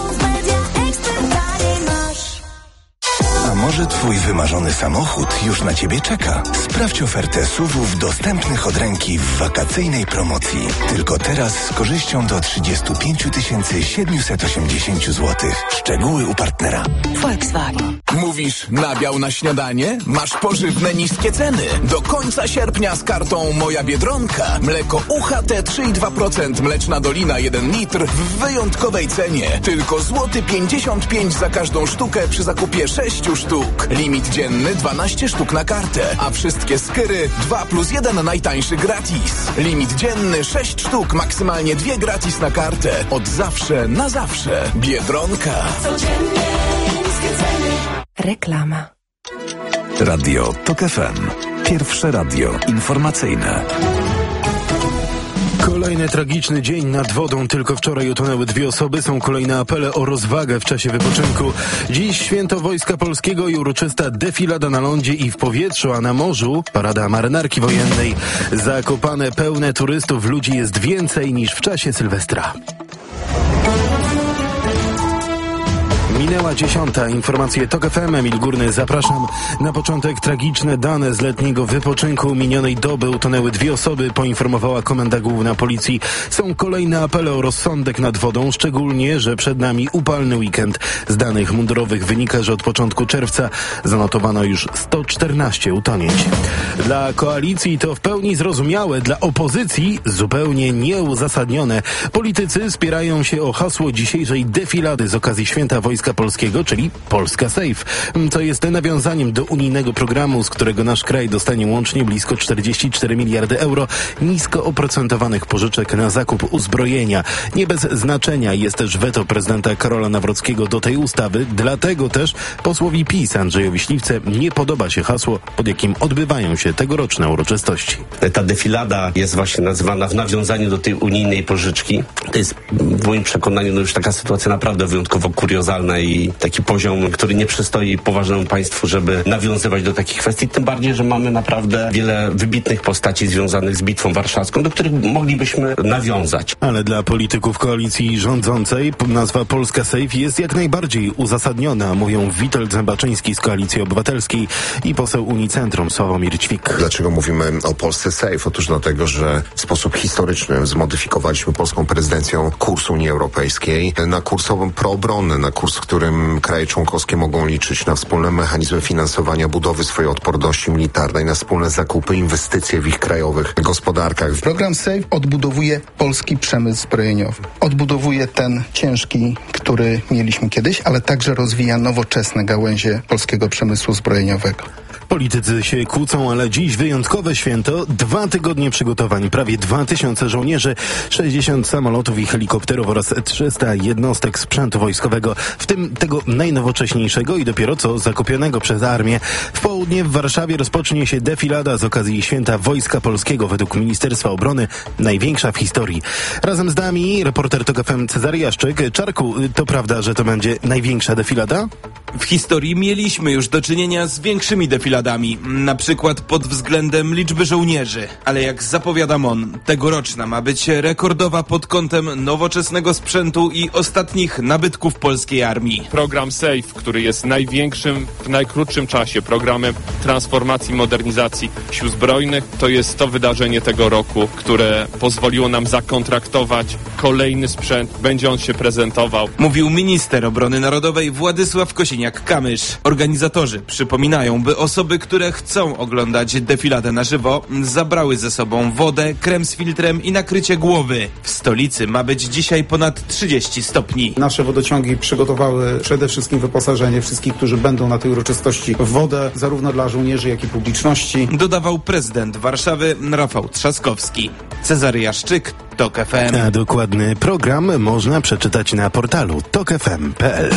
Speaker 7: A może twój wymarzony samochód już na ciebie czeka? Sprawdź ofertę SUV-ów dostępnych od ręki w wakacyjnej promocji. Tylko teraz z korzyścią do 35 780 zł. Szczegóły u partnera.
Speaker 10: Volkswagen.
Speaker 15: Mówisz nabiał na śniadanie? Masz pożywne niskie ceny. Do końca sierpnia z kartą Moja Biedronka. Mleko UHT 3,2%, mleczna dolina 1 litr w wyjątkowej cenie. Tylko złoty 55 za każdą sztukę przy zakupie 6 sztuk. Limit dzienny 12 sztuk na kartę, a wszystkie skyry 2+1 najtańszy gratis. Limit dzienny 6 sztuk, maksymalnie 2 gratis na kartę. Od zawsze na zawsze. Biedronka. Codziennie niskie ceny.
Speaker 9: Reklama.
Speaker 6: Radio TOK FM. Pierwsze radio informacyjne.
Speaker 16: Kolejny tragiczny dzień nad wodą. Tylko wczoraj utonęły 2 osoby. Są kolejne apele o rozwagę w czasie wypoczynku. Dziś święto Wojska Polskiego i uroczysta defilada na lądzie i w powietrzu, a na morzu parada marynarki wojennej. Zakopane pełne turystów, ludzi jest więcej niż w czasie Sylwestra. Minęła 10. Informacje TOK FM. Emil Górny, zapraszam. Na początek tragiczne dane z letniego wypoczynku. Minionej doby utonęły 2 osoby, poinformowała Komenda Główna Policji. Są kolejne apele o rozsądek nad wodą, szczególnie, że przed nami upalny weekend. Z danych mundurowych wynika, że od początku czerwca zanotowano już 114 utonięć. Dla koalicji to w pełni zrozumiałe, dla opozycji zupełnie nieuzasadnione. Politycy spierają się o hasło dzisiejszej defilady z okazji święta Wojska Polskiego, czyli Polska Safe, co jest nawiązaniem do unijnego programu, z którego nasz kraj dostanie łącznie blisko 44 miliardy euro nisko oprocentowanych pożyczek na zakup uzbrojenia. Nie bez znaczenia jest też weto prezydenta Karola Nawrockiego do tej ustawy, dlatego też posłowi PiS Andrzejowi Śliwce nie podoba się hasło, pod jakim odbywają się tegoroczne uroczystości.
Speaker 5: Ta defilada jest właśnie nazywana w nawiązaniu do tej unijnej pożyczki. To jest w moim przekonaniu już taka sytuacja naprawdę wyjątkowo kuriozalna i taki poziom, który nie przystoi poważnemu państwu, żeby nawiązywać do takich kwestii, tym bardziej, że mamy naprawdę wiele wybitnych postaci związanych z Bitwą Warszawską, do których moglibyśmy nawiązać.
Speaker 16: Ale dla polityków koalicji rządzącej nazwa Polska Safe jest jak najbardziej uzasadniona, mówią Witold Zębaczyński z Koalicji Obywatelskiej i poseł Unicentrum Sławomir Ćwik.
Speaker 1: Dlaczego mówimy o Polsce Safe? Otóż dlatego, że w sposób historyczny zmodyfikowaliśmy polską prezydencją kurs Unii Europejskiej na kurs proobronny, na kurs, którym kraje członkowskie mogą liczyć na wspólne mechanizmy finansowania budowy swojej odporności militarnej, na wspólne zakupy, inwestycje w ich krajowych gospodarkach.
Speaker 4: Program SAFE odbudowuje polski przemysł zbrojeniowy. Odbudowuje ten ciężki, który mieliśmy kiedyś, ale także rozwija nowoczesne gałęzie polskiego przemysłu zbrojeniowego.
Speaker 16: Politycy się kłócą, ale dziś wyjątkowe święto. 2 tygodnie przygotowań, prawie 2000 żołnierzy, 60 samolotów i helikopterów oraz 300 jednostek sprzętu wojskowego, w tym tego najnowocześniejszego i dopiero co zakupionego przez armię. W południe w Warszawie rozpocznie się defilada z okazji Święta Wojska Polskiego, według Ministerstwa Obrony największa w historii. Razem z nami reporter TOK FM Cezary Jaszczyk. Czarku, to prawda, że to będzie największa defilada?
Speaker 17: W historii mieliśmy już do czynienia z większymi defiladami, na przykład pod względem liczby żołnierzy, ale jak zapowiada MON, tegoroczna ma być rekordowa pod kątem nowoczesnego sprzętu i ostatnich nabytków polskiej armii.
Speaker 18: Program SAFE, który jest największym w najkrótszym czasie programem transformacji, modernizacji sił zbrojnych, to jest to wydarzenie tego roku, które pozwoliło nam zakontraktować kolejny sprzęt, będzie on się prezentował.
Speaker 17: Mówił minister obrony narodowej Władysław Kosiniak-Kamysz. Organizatorzy przypominają, by osoby, które chcą oglądać defiladę na żywo, zabrały ze sobą wodę, krem z filtrem i nakrycie głowy. W stolicy ma być dzisiaj ponad 30 stopni.
Speaker 19: Nasze wodociągi przygotowały przede wszystkim wyposażenie wszystkich, którzy będą na tej uroczystości, w wodę, zarówno dla żołnierzy, jak i publiczności.
Speaker 17: Dodawał prezydent Warszawy Rafał Trzaskowski. Cezary Jaszczyk, TOK FM.
Speaker 16: A dokładny program można przeczytać na portalu tokfm.pl.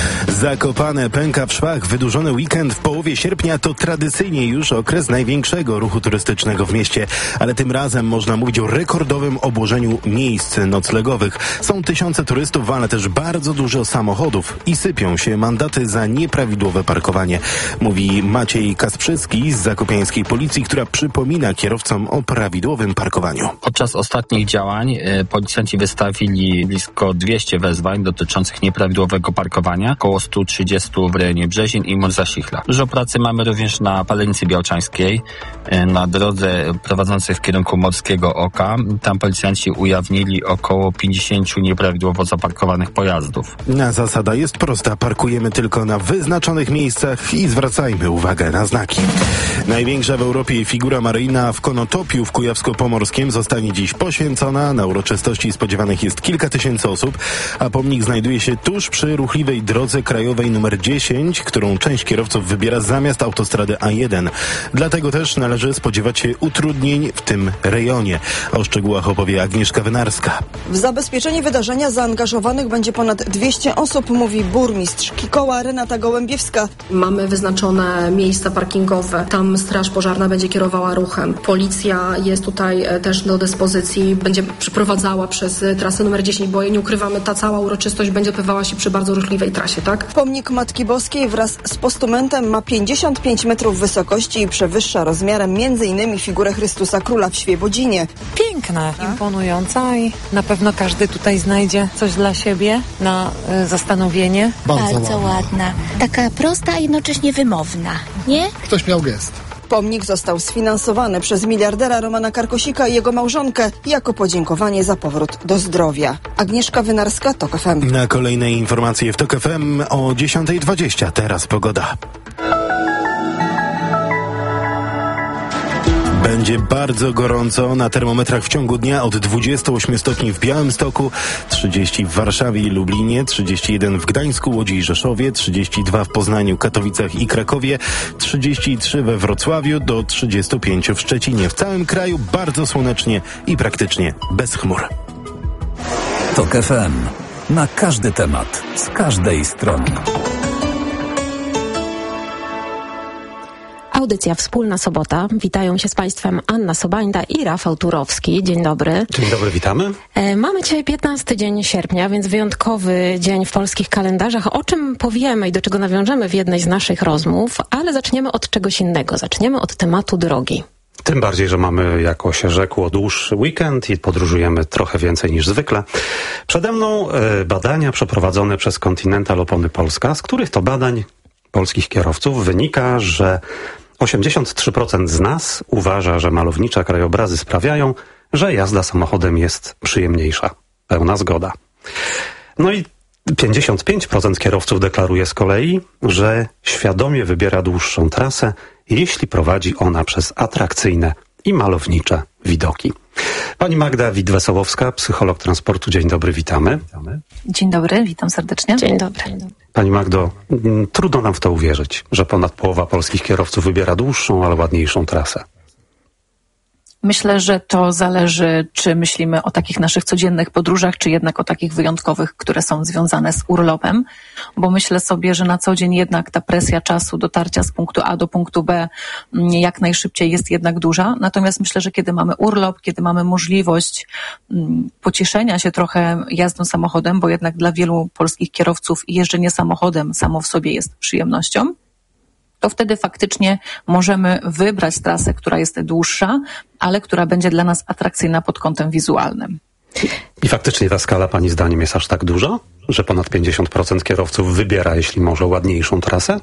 Speaker 16: Zakopane pęka w szwach. Wydłużony weekend w połowie sierpnia to tradycyjnie już okres największego ruchu turystycznego w mieście, ale tym razem można mówić o rekordowym obłożeniu miejsc noclegowych. Są tysiące turystów, ale też bardzo dużo samochodów i sypią się mandaty za nieprawidłowe parkowanie. Mówi Maciej Kasprzycki z zakopiańskiej policji, która przypomina kierowcom o prawidłowym parkowaniu.
Speaker 20: Podczas ostatnich działań policjanci wystawili blisko 200 wezwań dotyczących nieprawidłowego parkowania, około 130 w rejonie Brzezin i Morzasichla. Dużo pracy mamy również na Palenicy Białczańskiej, na drodze prowadzącej w kierunku Morskiego Oka. Tam policjanci ujawnili około 50 nieprawidłowo zaparkowanych pojazdów.
Speaker 16: Zasada jest prosta. Parkujemy tylko na wyznaczonych miejscach i zwracajmy uwagę na znaki. Największa w Europie figura maryjna w Konotopiu w Kujawsko-Pomorskiem zostanie dziś poświęcona. Na uroczystości spodziewanych jest kilka tysięcy osób, a pomnik znajduje się tuż przy ruchliwej drodze krajowej nr 10, którą część kierowców wybiera zamiast autostrady A1. Dlatego też należy spodziewać się utrudnień w tym rejonie. O szczegółach opowie Agnieszka Wynarska.
Speaker 21: W zabezpieczenie wydarzenia zaangażowanych będzie ponad 200 osób, mówi burmistrz Kikoła Renata Gołębiewska.
Speaker 22: Mamy wyznaczone miejsca parkingowe. Tam straż pożarna będzie kierowała ruchem. Policja jest tutaj też do dyspozycji. Będzie przeprowadzała przez trasę numer 10, bo nie ukrywamy, ta cała uroczystość będzie odbywała się przy bardzo ruchliwej trasie, tak?
Speaker 21: Pomnik Matki Boskiej wraz z postumentem ma 55 metrów wysokości i przewyższa rozmiarem m.in. figurę Chrystusa Króla w Świebodzinie.
Speaker 23: Piękna, imponująca i na pewno każdy tutaj znajdzie coś dla siebie na zastanowienie.
Speaker 24: Bardzo ładna. Taka prosta, a jednocześnie wymowna, nie?
Speaker 21: Ktoś miał gest. Pomnik został sfinansowany przez miliardera Romana Karkosika i jego małżonkę jako podziękowanie za powrót do zdrowia. Agnieszka Wynarska, TOK FM.
Speaker 16: Na kolejne informacje w TOK FM o 10:20. Teraz pogoda. Będzie bardzo gorąco na termometrach w ciągu dnia od 28 stopni w Białymstoku, 30 w Warszawie i Lublinie, 31 w Gdańsku, Łodzi i Rzeszowie, 32 w Poznaniu, Katowicach i Krakowie, 33 we Wrocławiu, do 35 w Szczecinie. W całym kraju bardzo słonecznie i praktycznie bez chmur.
Speaker 6: TOK FM. Na każdy temat, z każdej strony.
Speaker 25: Audycja Wspólna Sobota. Witają się z Państwem Anna Sobańda i Rafał Turowski. Dzień dobry.
Speaker 26: Dzień dobry, witamy.
Speaker 25: Mamy dzisiaj 15 dzień sierpnia, więc wyjątkowy dzień w polskich kalendarzach, o czym powiemy i do czego nawiążemy w jednej z naszych rozmów, ale zaczniemy od czegoś innego. Zaczniemy od tematu drogi.
Speaker 26: Tym bardziej, że mamy, jako się rzekło, dłuższy weekend i podróżujemy trochę więcej niż zwykle. Przede mną badania przeprowadzone przez Continental Opony Polska, z których to badań polskich kierowców wynika, że 83% z nas uważa, że malownicze krajobrazy sprawiają, że jazda samochodem jest przyjemniejsza. Pełna zgoda. No i 55% kierowców deklaruje z kolei, że świadomie wybiera dłuższą trasę, jeśli prowadzi ona przez atrakcyjne i malownicze widoki. Pani Magda Wit-Wesołowska, psycholog transportu. Dzień dobry, witamy.
Speaker 2: Dzień dobry, witam serdecznie.
Speaker 25: Dzień dobry.
Speaker 26: Pani Magdo, trudno nam w to uwierzyć, że ponad połowa polskich kierowców wybiera dłuższą, ale ładniejszą trasę.
Speaker 2: Myślę, że to zależy, czy myślimy o takich naszych codziennych podróżach, czy jednak o takich wyjątkowych, które są związane z urlopem, bo myślę sobie, że na co dzień jednak ta presja czasu dotarcia z punktu A do punktu B jak najszybciej jest jednak duża. Natomiast myślę, że kiedy mamy urlop, kiedy mamy możliwość pocieszenia się trochę jazdą samochodem, bo jednak dla wielu polskich kierowców jeżdżenie samochodem samo w sobie jest przyjemnością, to wtedy faktycznie możemy wybrać trasę, która jest dłuższa, ale która będzie dla nas atrakcyjna pod kątem wizualnym.
Speaker 26: I faktycznie ta skala pani zdaniem jest aż tak duża, że ponad 50% kierowców wybiera, jeśli może, ładniejszą trasę?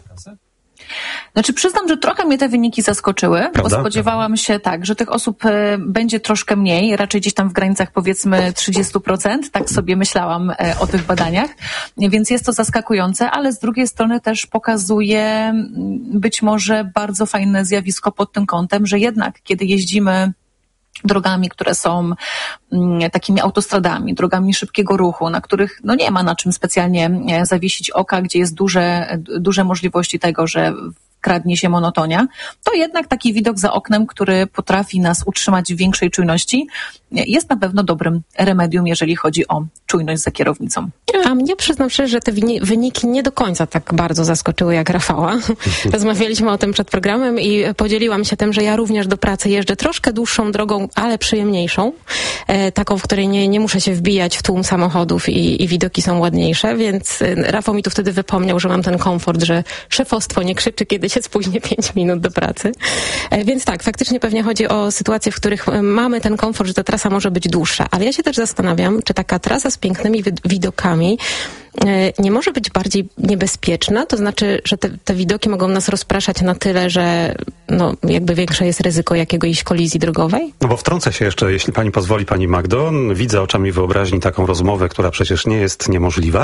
Speaker 2: Znaczy przyznam, że trochę mnie te wyniki zaskoczyły, Prawda? Bo spodziewałam się że tych osób będzie troszkę mniej, raczej gdzieś tam w granicach powiedzmy 30%, tak sobie myślałam o tych badaniach, więc jest to zaskakujące, ale z drugiej strony też pokazuje być może bardzo fajne zjawisko pod tym kątem, że jednak kiedy jeździmy drogami, które są takimi autostradami, drogami szybkiego ruchu, na których nie ma na czym specjalnie zawiesić oka, gdzie jest duże możliwości tego, że kradnie się monotonia, to jednak taki widok za oknem, który potrafi nas utrzymać w większej czujności, jest na pewno dobrym remedium, jeżeli chodzi o czujność za kierownicą.
Speaker 25: A mnie, przyznam szczerze, że te wyniki nie do końca tak bardzo zaskoczyły jak Rafała. Rozmawialiśmy o tym przed programem i podzieliłam się tym, że ja również do pracy jeżdżę troszkę dłuższą drogą, ale przyjemniejszą. Taką, w której nie muszę się wbijać w tłum samochodów i widoki są ładniejsze, więc Rafał mi tu wtedy wypomniał, że mam ten komfort, że szefostwo nie krzyczy, kiedy się spóźnię 5 minut do pracy. Więc tak, faktycznie pewnie chodzi o sytuacje, w których mamy ten komfort, że ta trasa może być dłuższa. Ale ja się też zastanawiam, czy taka trasa z pięknymi widokami nie może być bardziej niebezpieczna? To znaczy, że te widoki mogą nas rozpraszać na tyle, że jakby większe jest ryzyko jakiejś kolizji drogowej?
Speaker 26: No bo wtrącę się jeszcze, jeśli pani pozwoli, pani Magdo. Widzę oczami wyobraźni taką rozmowę, która przecież nie jest niemożliwa,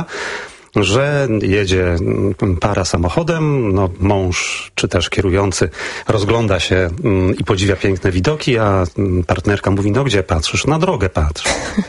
Speaker 26: że jedzie para samochodem, mąż czy też kierujący rozgląda się i podziwia piękne widoki, a partnerka mówi, gdzie patrzysz? Na drogę patrz.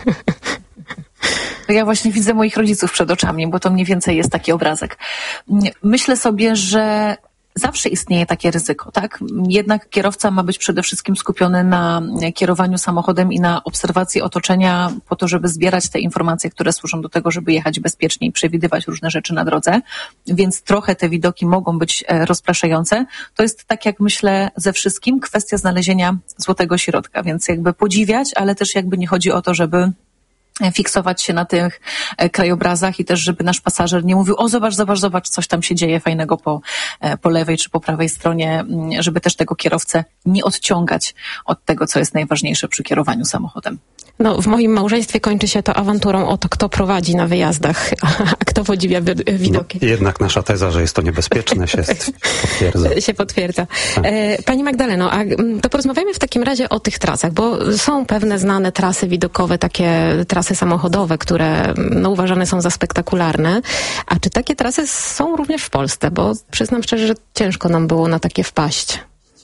Speaker 2: Ja właśnie widzę moich rodziców przed oczami, bo to mniej więcej jest taki obrazek. Myślę sobie, że zawsze istnieje takie ryzyko, tak? Jednak kierowca ma być przede wszystkim skupiony na kierowaniu samochodem i na obserwacji otoczenia po to, żeby zbierać te informacje, które służą do tego, żeby jechać bezpiecznie i przewidywać różne rzeczy na drodze. Więc trochę te widoki mogą być rozpraszające. To jest, tak jak myślę, ze wszystkim kwestia znalezienia złotego środka. Więc jakby podziwiać, ale też jakby nie chodzi o to, żeby fiksować się na tych krajobrazach i też, żeby nasz pasażer nie mówił, zobacz, coś tam się dzieje fajnego po lewej czy po prawej stronie, żeby też tego kierowcę nie odciągać od tego, co jest najważniejsze przy kierowaniu samochodem.
Speaker 25: W moim małżeństwie kończy się to awanturą o to, kto prowadzi na wyjazdach, a kto podziwia widoki.
Speaker 26: Jednak nasza teza, że jest to niebezpieczne, się potwierdza.
Speaker 25: Pani Magdaleno, a to porozmawiajmy w takim razie o tych trasach, bo są pewne znane trasy widokowe, takie trasy samochodowe, które uważane są za spektakularne. A czy takie trasy są również w Polsce? Bo przyznam szczerze, że ciężko nam było na takie wpaść.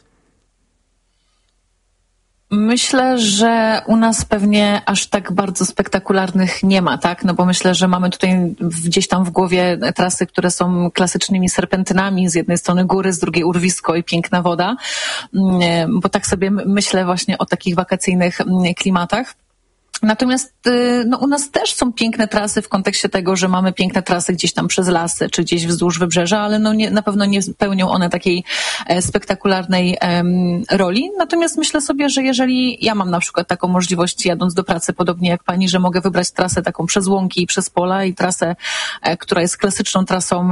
Speaker 2: Myślę, że u nas pewnie aż tak bardzo spektakularnych nie ma, tak? Bo myślę, że mamy tutaj gdzieś tam w głowie trasy, które są klasycznymi serpentynami. Z jednej strony góry, z drugiej urwisko i piękna woda. Bo tak sobie myślę właśnie o takich wakacyjnych klimatach. Natomiast u nas też są piękne trasy w kontekście tego, że mamy piękne trasy gdzieś tam przez lasy, czy gdzieś wzdłuż wybrzeża, ale na pewno nie pełnią one takiej spektakularnej roli. Natomiast myślę sobie, że jeżeli ja mam na przykład taką możliwość jadąc do pracy, podobnie jak pani, że mogę wybrać trasę taką przez łąki i przez pola i trasę, która jest klasyczną trasą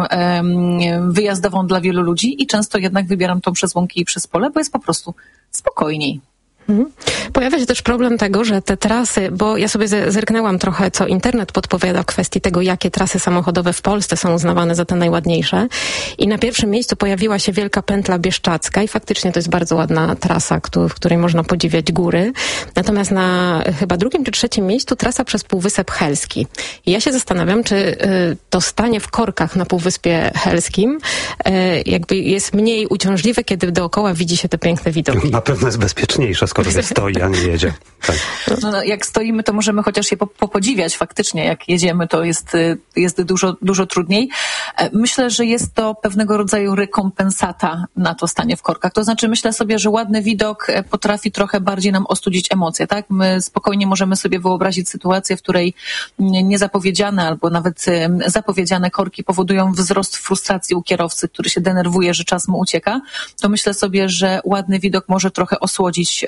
Speaker 2: wyjazdową dla wielu ludzi i często jednak wybieram tą przez łąki i przez pole, bo jest po prostu spokojniej.
Speaker 25: Pojawia się też problem tego, że te trasy, bo ja sobie zerknęłam trochę, co internet podpowiada w kwestii tego, jakie trasy samochodowe w Polsce są uznawane za te najładniejsze. I na pierwszym miejscu pojawiła się Wielka Pętla Bieszczacka i faktycznie to jest bardzo ładna trasa, w której można podziwiać góry. Natomiast na chyba drugim czy trzecim miejscu trasa przez Półwysep Helski. I ja się zastanawiam, czy to stanie w korkach na Półwyspie Helskim jakby jest mniej uciążliwe, kiedy dookoła widzi się te piękne widoki.
Speaker 26: Na pewno jest bezpieczniejsze, skoro się stoi, a nie jedzie. Tak.
Speaker 2: No, jak stoimy, to możemy chociaż je podziwiać faktycznie. Jak jedziemy, to jest dużo trudniej. Myślę, że jest to pewnego rodzaju rekompensata na to stanie w korkach. To znaczy, myślę sobie, że ładny widok potrafi trochę bardziej nam ostudzić emocje, tak? My spokojnie możemy sobie wyobrazić sytuację, w której niezapowiedziane albo nawet zapowiedziane korki powodują wzrost frustracji u kierowcy, który się denerwuje, że czas mu ucieka. To myślę sobie, że ładny widok może trochę osłodzić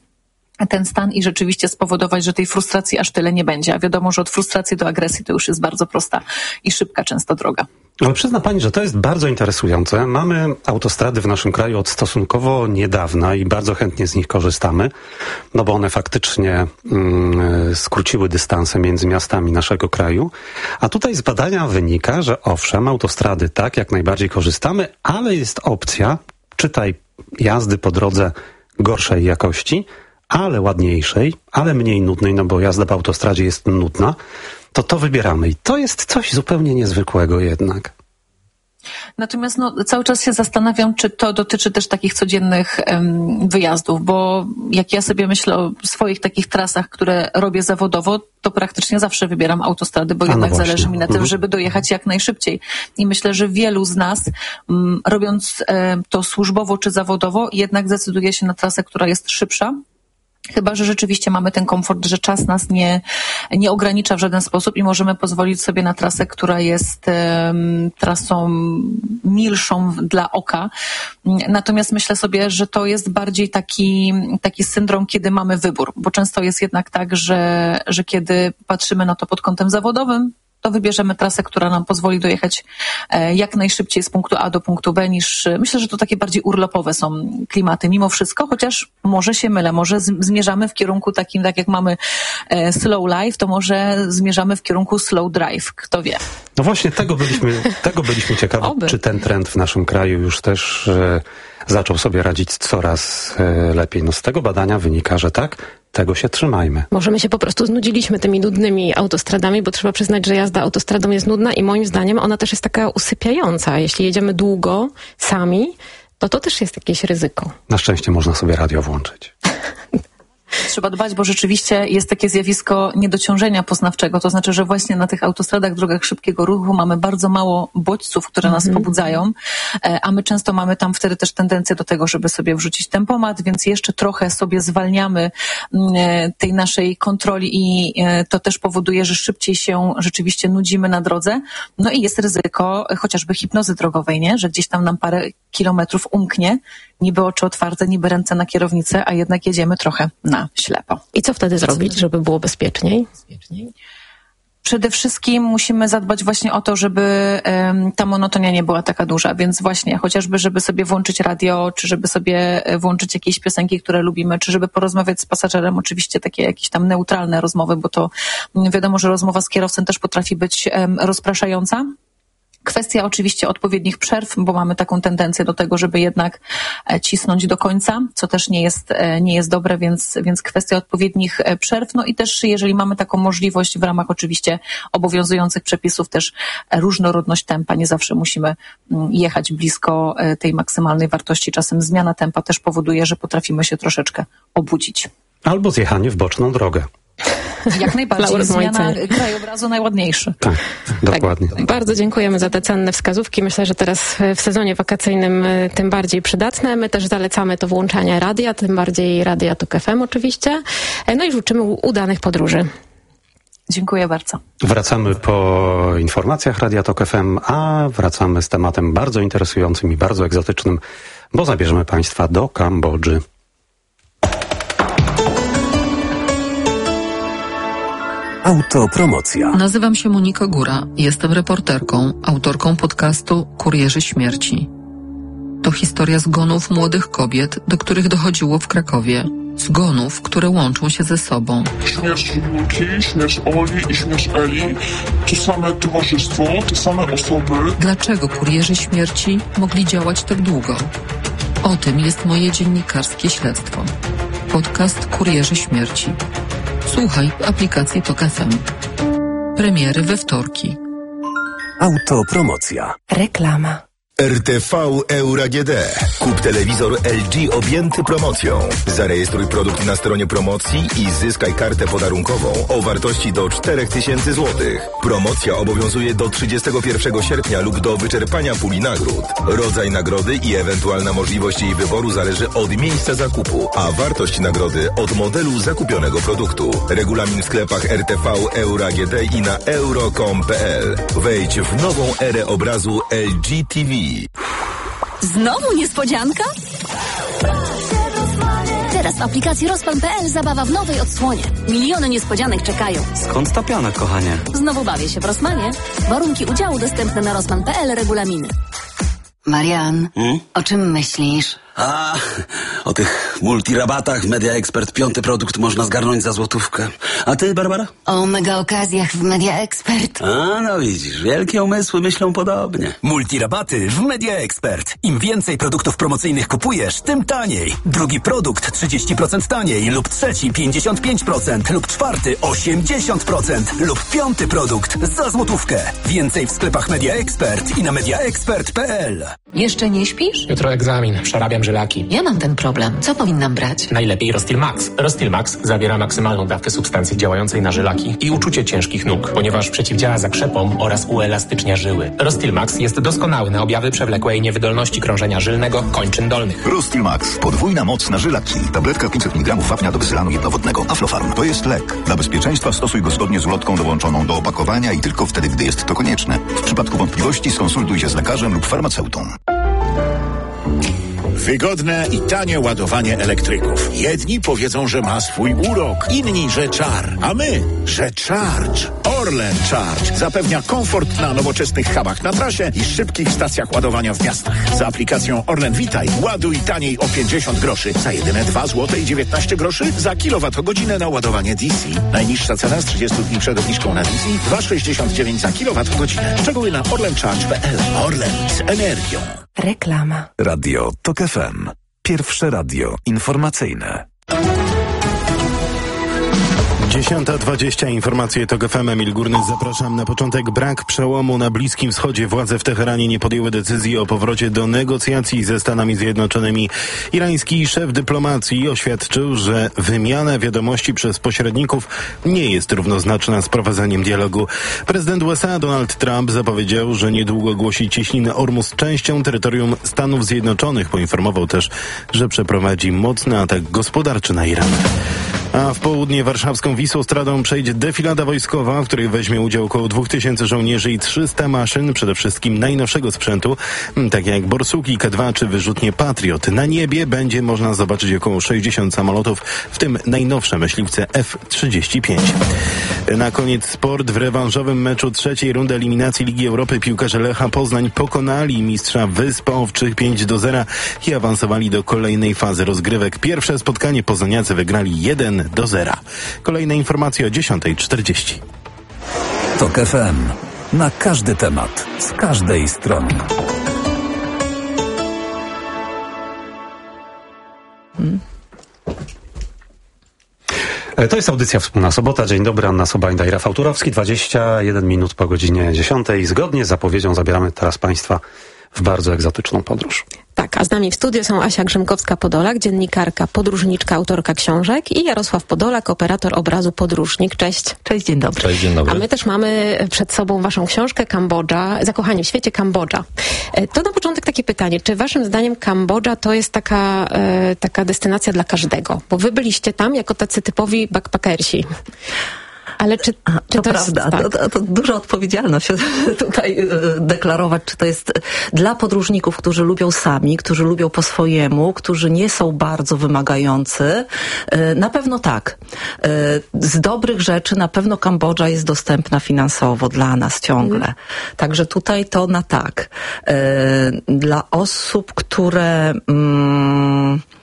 Speaker 2: ten stan i rzeczywiście spowodować, że tej frustracji aż tyle nie będzie. A wiadomo, że od frustracji do agresji to już jest bardzo prosta i szybka często droga.
Speaker 26: Ale przyzna pani, że to jest bardzo interesujące. Mamy autostrady w naszym kraju od stosunkowo niedawna i bardzo chętnie z nich korzystamy, no bo one faktycznie skróciły dystanse między miastami naszego kraju. A tutaj z badania wynika, że owszem, autostrady tak, jak najbardziej korzystamy, ale jest opcja, czytaj jazdy po drodze gorszej jakości, ale ładniejszej, ale mniej nudnej, no bo jazda po autostradzie jest nudna, to wybieramy. I to jest coś zupełnie niezwykłego jednak.
Speaker 2: Natomiast cały czas się zastanawiam, czy to dotyczy też takich codziennych wyjazdów, bo jak ja sobie myślę o swoich takich trasach, które robię zawodowo, to praktycznie zawsze wybieram autostrady, bo jednak zależy mi na tym, żeby dojechać jak najszybciej. I myślę, że wielu z nas, robiąc to służbowo czy zawodowo, jednak decyduje się na trasę, która jest szybsza. Chyba że rzeczywiście mamy ten komfort, że czas nas nie ogranicza w żaden sposób i możemy pozwolić sobie na trasę, która jest trasą milszą dla oka. Natomiast myślę sobie, że to jest bardziej taki syndrom, kiedy mamy wybór, bo często jest jednak tak, że kiedy patrzymy na to pod kątem zawodowym, to wybierzemy trasę, która nam pozwoli dojechać jak najszybciej z punktu A do punktu B niż... Myślę, że to takie bardziej urlopowe są klimaty mimo wszystko, chociaż może się mylę, może zmierzamy w kierunku takim, tak jak mamy slow life, to może zmierzamy w kierunku slow drive, kto wie.
Speaker 26: No właśnie tego byliśmy ciekawi, czy ten trend w naszym kraju już też zaczął sobie radzić coraz lepiej. No z tego badania wynika, że tak, tego się trzymajmy.
Speaker 25: Może my się po prostu znudziliśmy tymi nudnymi autostradami, bo trzeba przyznać, że jazda autostradą jest nudna i moim zdaniem ona też jest taka usypiająca. Jeśli jedziemy długo, sami, to też jest jakieś ryzyko.
Speaker 26: Na szczęście można sobie radio włączyć.
Speaker 2: Trzeba dbać, bo rzeczywiście jest takie zjawisko niedociążenia poznawczego. To znaczy, że właśnie na tych autostradach, drogach szybkiego ruchu mamy bardzo mało bodźców, które nas pobudzają, a my często mamy tam wtedy też tendencję do tego, żeby sobie wrzucić tempomat, więc jeszcze trochę sobie zwalniamy tej naszej kontroli i to też powoduje, że szybciej się rzeczywiście nudzimy na drodze. No i jest ryzyko chociażby hipnozy drogowej, nie? Że gdzieś tam nam parę kilometrów umknie, niby oczy otwarte, niby ręce na kierownicę, a jednak jedziemy trochę na ślepo.
Speaker 25: I co wtedy zrobić, żeby było bezpieczniej?
Speaker 2: Przede wszystkim musimy zadbać właśnie o to, żeby ta monotonia nie była taka duża, więc właśnie chociażby, żeby sobie włączyć radio, czy żeby sobie włączyć jakieś piosenki, które lubimy, czy żeby porozmawiać z pasażerem, oczywiście takie jakieś tam neutralne rozmowy, bo to wiadomo, że rozmowa z kierowcą też potrafi być rozpraszająca. Kwestia oczywiście odpowiednich przerw, bo mamy taką tendencję do tego, żeby jednak cisnąć do końca, co też nie jest dobre, więc kwestia odpowiednich przerw. No i też jeżeli mamy taką możliwość w ramach oczywiście obowiązujących przepisów, też różnorodność tempa. Nie zawsze musimy jechać blisko tej maksymalnej wartości. Czasem zmiana tempa też powoduje, że potrafimy się troszeczkę obudzić.
Speaker 26: Albo zjechanie w boczną drogę.
Speaker 2: Jak najbardziej. Zmiana krajobrazu najładniejszy.
Speaker 26: Tak, dokładnie.
Speaker 25: Tak, bardzo dziękujemy za te cenne wskazówki. Myślę, że teraz w sezonie wakacyjnym tym bardziej przydatne. My też zalecamy to włączanie radia, tym bardziej Radia TOK FM oczywiście. No i życzymy udanych podróży.
Speaker 2: Dziękuję bardzo.
Speaker 26: Wracamy po informacjach Radia TOK FM, a wracamy z tematem bardzo interesującym i bardzo egzotycznym, bo zabierzemy Państwa do Kambodży.
Speaker 6: Autopromocja.
Speaker 3: Nazywam się Monika Góra. Jestem reporterką, autorką podcastu Kurierzy Śmierci. To historia zgonów młodych kobiet, do których dochodziło w Krakowie. Zgonów, które łączą się ze sobą.
Speaker 7: Śmierć Julki, śmierć Oli i śmierć Eli. To same towarzystwo, te same osoby.
Speaker 3: Dlaczego kurierzy śmierci mogli działać tak długo? O tym jest moje dziennikarskie śledztwo. Podcast Kurierzy Śmierci. Słuchaj w aplikacji TOK FM. Premiery we wtorki.
Speaker 6: Autopromocja.
Speaker 8: Reklama. RTV Euro AGD. Kup telewizor LG objęty promocją. Zarejestruj produkt na stronie promocji i zyskaj kartę podarunkową o wartości do 4000 zł. Promocja obowiązuje do 31 sierpnia lub do wyczerpania puli nagród. Rodzaj nagrody i ewentualna możliwość jej wyboru zależy od miejsca zakupu, a wartość nagrody od modelu zakupionego produktu. Regulamin w sklepach RTV Euro AGD i na euro.com.pl. Wejdź w nową erę obrazu LG TV.
Speaker 10: Znowu niespodzianka? Teraz w aplikacji Rozpan.pl zabawa w nowej odsłonie. Miliony niespodzianek czekają.
Speaker 11: Skąd ta piana, kochanie?
Speaker 10: Znowu bawię się w Rossmanie. Warunki udziału dostępne na Rozpan.pl, regulaminy.
Speaker 12: Marian, o czym myślisz?
Speaker 11: O tych multirabatach w Media Expert 5. produkt można zgarnąć za złotówkę. A ty, Barbara?
Speaker 12: O mega okazjach w Media Expert.
Speaker 11: No widzisz, wielkie umysły myślą podobnie.
Speaker 13: Multirabaty w Media Expert. Im więcej produktów promocyjnych kupujesz, tym taniej. Drugi produkt 30% taniej lub trzeci 55% lub czwarty 80% lub 5. produkt za złotówkę. Więcej w sklepach Media Expert i na mediaexpert.pl.
Speaker 14: Jeszcze nie śpisz?
Speaker 27: Jutro egzamin, przerabiam żylaki.
Speaker 14: Ja mam ten problem. Co powinnam brać?
Speaker 27: Najlepiej Rostil Max. Rostil Max zawiera maksymalną dawkę substancji działającej na żylaki i uczucie ciężkich nóg, ponieważ przeciwdziała zakrzepom oraz uelastycznia żyły. Rostil Max jest doskonały na objawy przewlekłej niewydolności krążenia żylnego kończyn dolnych.
Speaker 28: Rostil Max. Podwójna moc na żylaki. Tabletka 500 mg wapnia do wysylanu jednowodnego. Aflofarm. To jest lek. Dla bezpieczeństwa stosuj go zgodnie z ulotką dołączoną do opakowania i tylko wtedy, gdy jest to konieczne. W przypadku wątpliwości skonsultuj się z lekarzem lub farmaceutą.
Speaker 29: Wygodne i tanie ładowanie elektryków. Jedni powiedzą, że ma swój urok, inni, że czar, a my, że Charge. Orlen Charge zapewnia komfort na nowoczesnych hubach na trasie i szybkich stacjach ładowania w miastach. Za aplikacją Orlen Witaj ładuj taniej o 50 groszy za jedyne 2 zł i 19 groszy za kilowatogodzinę na ładowanie DC. Najniższa cena z 30 dni przed obniżką na DC 2,69 za kilowatogodzinę. Szczegóły na orlencharge.pl. Orlen z energią.
Speaker 8: Reklama.
Speaker 6: Radio TOK FM. Pierwsze radio informacyjne.
Speaker 16: 10:20. Informacje TOK FM. Emil Górny, zapraszam. Na początek brak przełomu na Bliskim Wschodzie. Władze w Teheranie nie podjęły decyzji o powrocie do negocjacji ze Stanami Zjednoczonymi. Irański szef dyplomacji oświadczył, że wymiana wiadomości przez pośredników nie jest równoznaczna z prowadzeniem dialogu. Prezydent USA Donald Trump zapowiedział, że niedługo ogłosi cieśninę Ormus częścią terytorium Stanów Zjednoczonych. Poinformował też, że przeprowadzi mocny atak gospodarczy na Iran. A w południe warszawską Wisłostradą przejdzie defilada wojskowa, w której weźmie udział około 2000 żołnierzy i 300 maszyn, przede wszystkim najnowszego sprzętu, tak jak Borsuki K2 czy wyrzutnie Patriot. Na niebie będzie można zobaczyć około 60 samolotów, w tym najnowsze myśliwce F-35. Na koniec sport. W rewanżowym meczu trzeciej rundy eliminacji Ligi Europy piłkarze Lecha Poznań pokonali mistrza Wysp Owczych 5-0 i awansowali do kolejnej fazy rozgrywek. Pierwsze spotkanie poznaniacy wygrali 1-0. Kolejne informacje o 10:40.
Speaker 6: TOK FM. Na każdy temat, z każdej strony.
Speaker 26: To jest audycja Wspólna Sobota. Dzień dobry, Anna Sobańda i Rafał Turowski. 21 minut po godzinie 10. Zgodnie z zapowiedzią zabieramy teraz Państwa w bardzo egzotyczną podróż.
Speaker 25: Tak, a z nami w studiu są Asia Grzymkowska-Podolak, dziennikarka, podróżniczka, autorka książek i Jarosław Podolak, operator obrazu Podróżnik. Cześć.
Speaker 30: Cześć, dzień dobry.
Speaker 26: Cześć, dzień dobry.
Speaker 25: A my też mamy przed sobą waszą książkę Kambodża, Zakochani w świecie Kambodża. To na początek takie pytanie, czy waszym zdaniem Kambodża to jest taka destynacja dla każdego? Bo wy byliście tam jako tacy typowi backpackersi. Ale czy
Speaker 30: to prawda, tak? to duża odpowiedzialność tutaj deklarować, czy to jest dla podróżników, którzy lubią sami, którzy lubią po swojemu, którzy nie są bardzo wymagający. Na pewno tak. Z dobrych rzeczy na pewno Kambodża jest dostępna finansowo dla nas ciągle. Także tutaj to na tak. Dla osób, które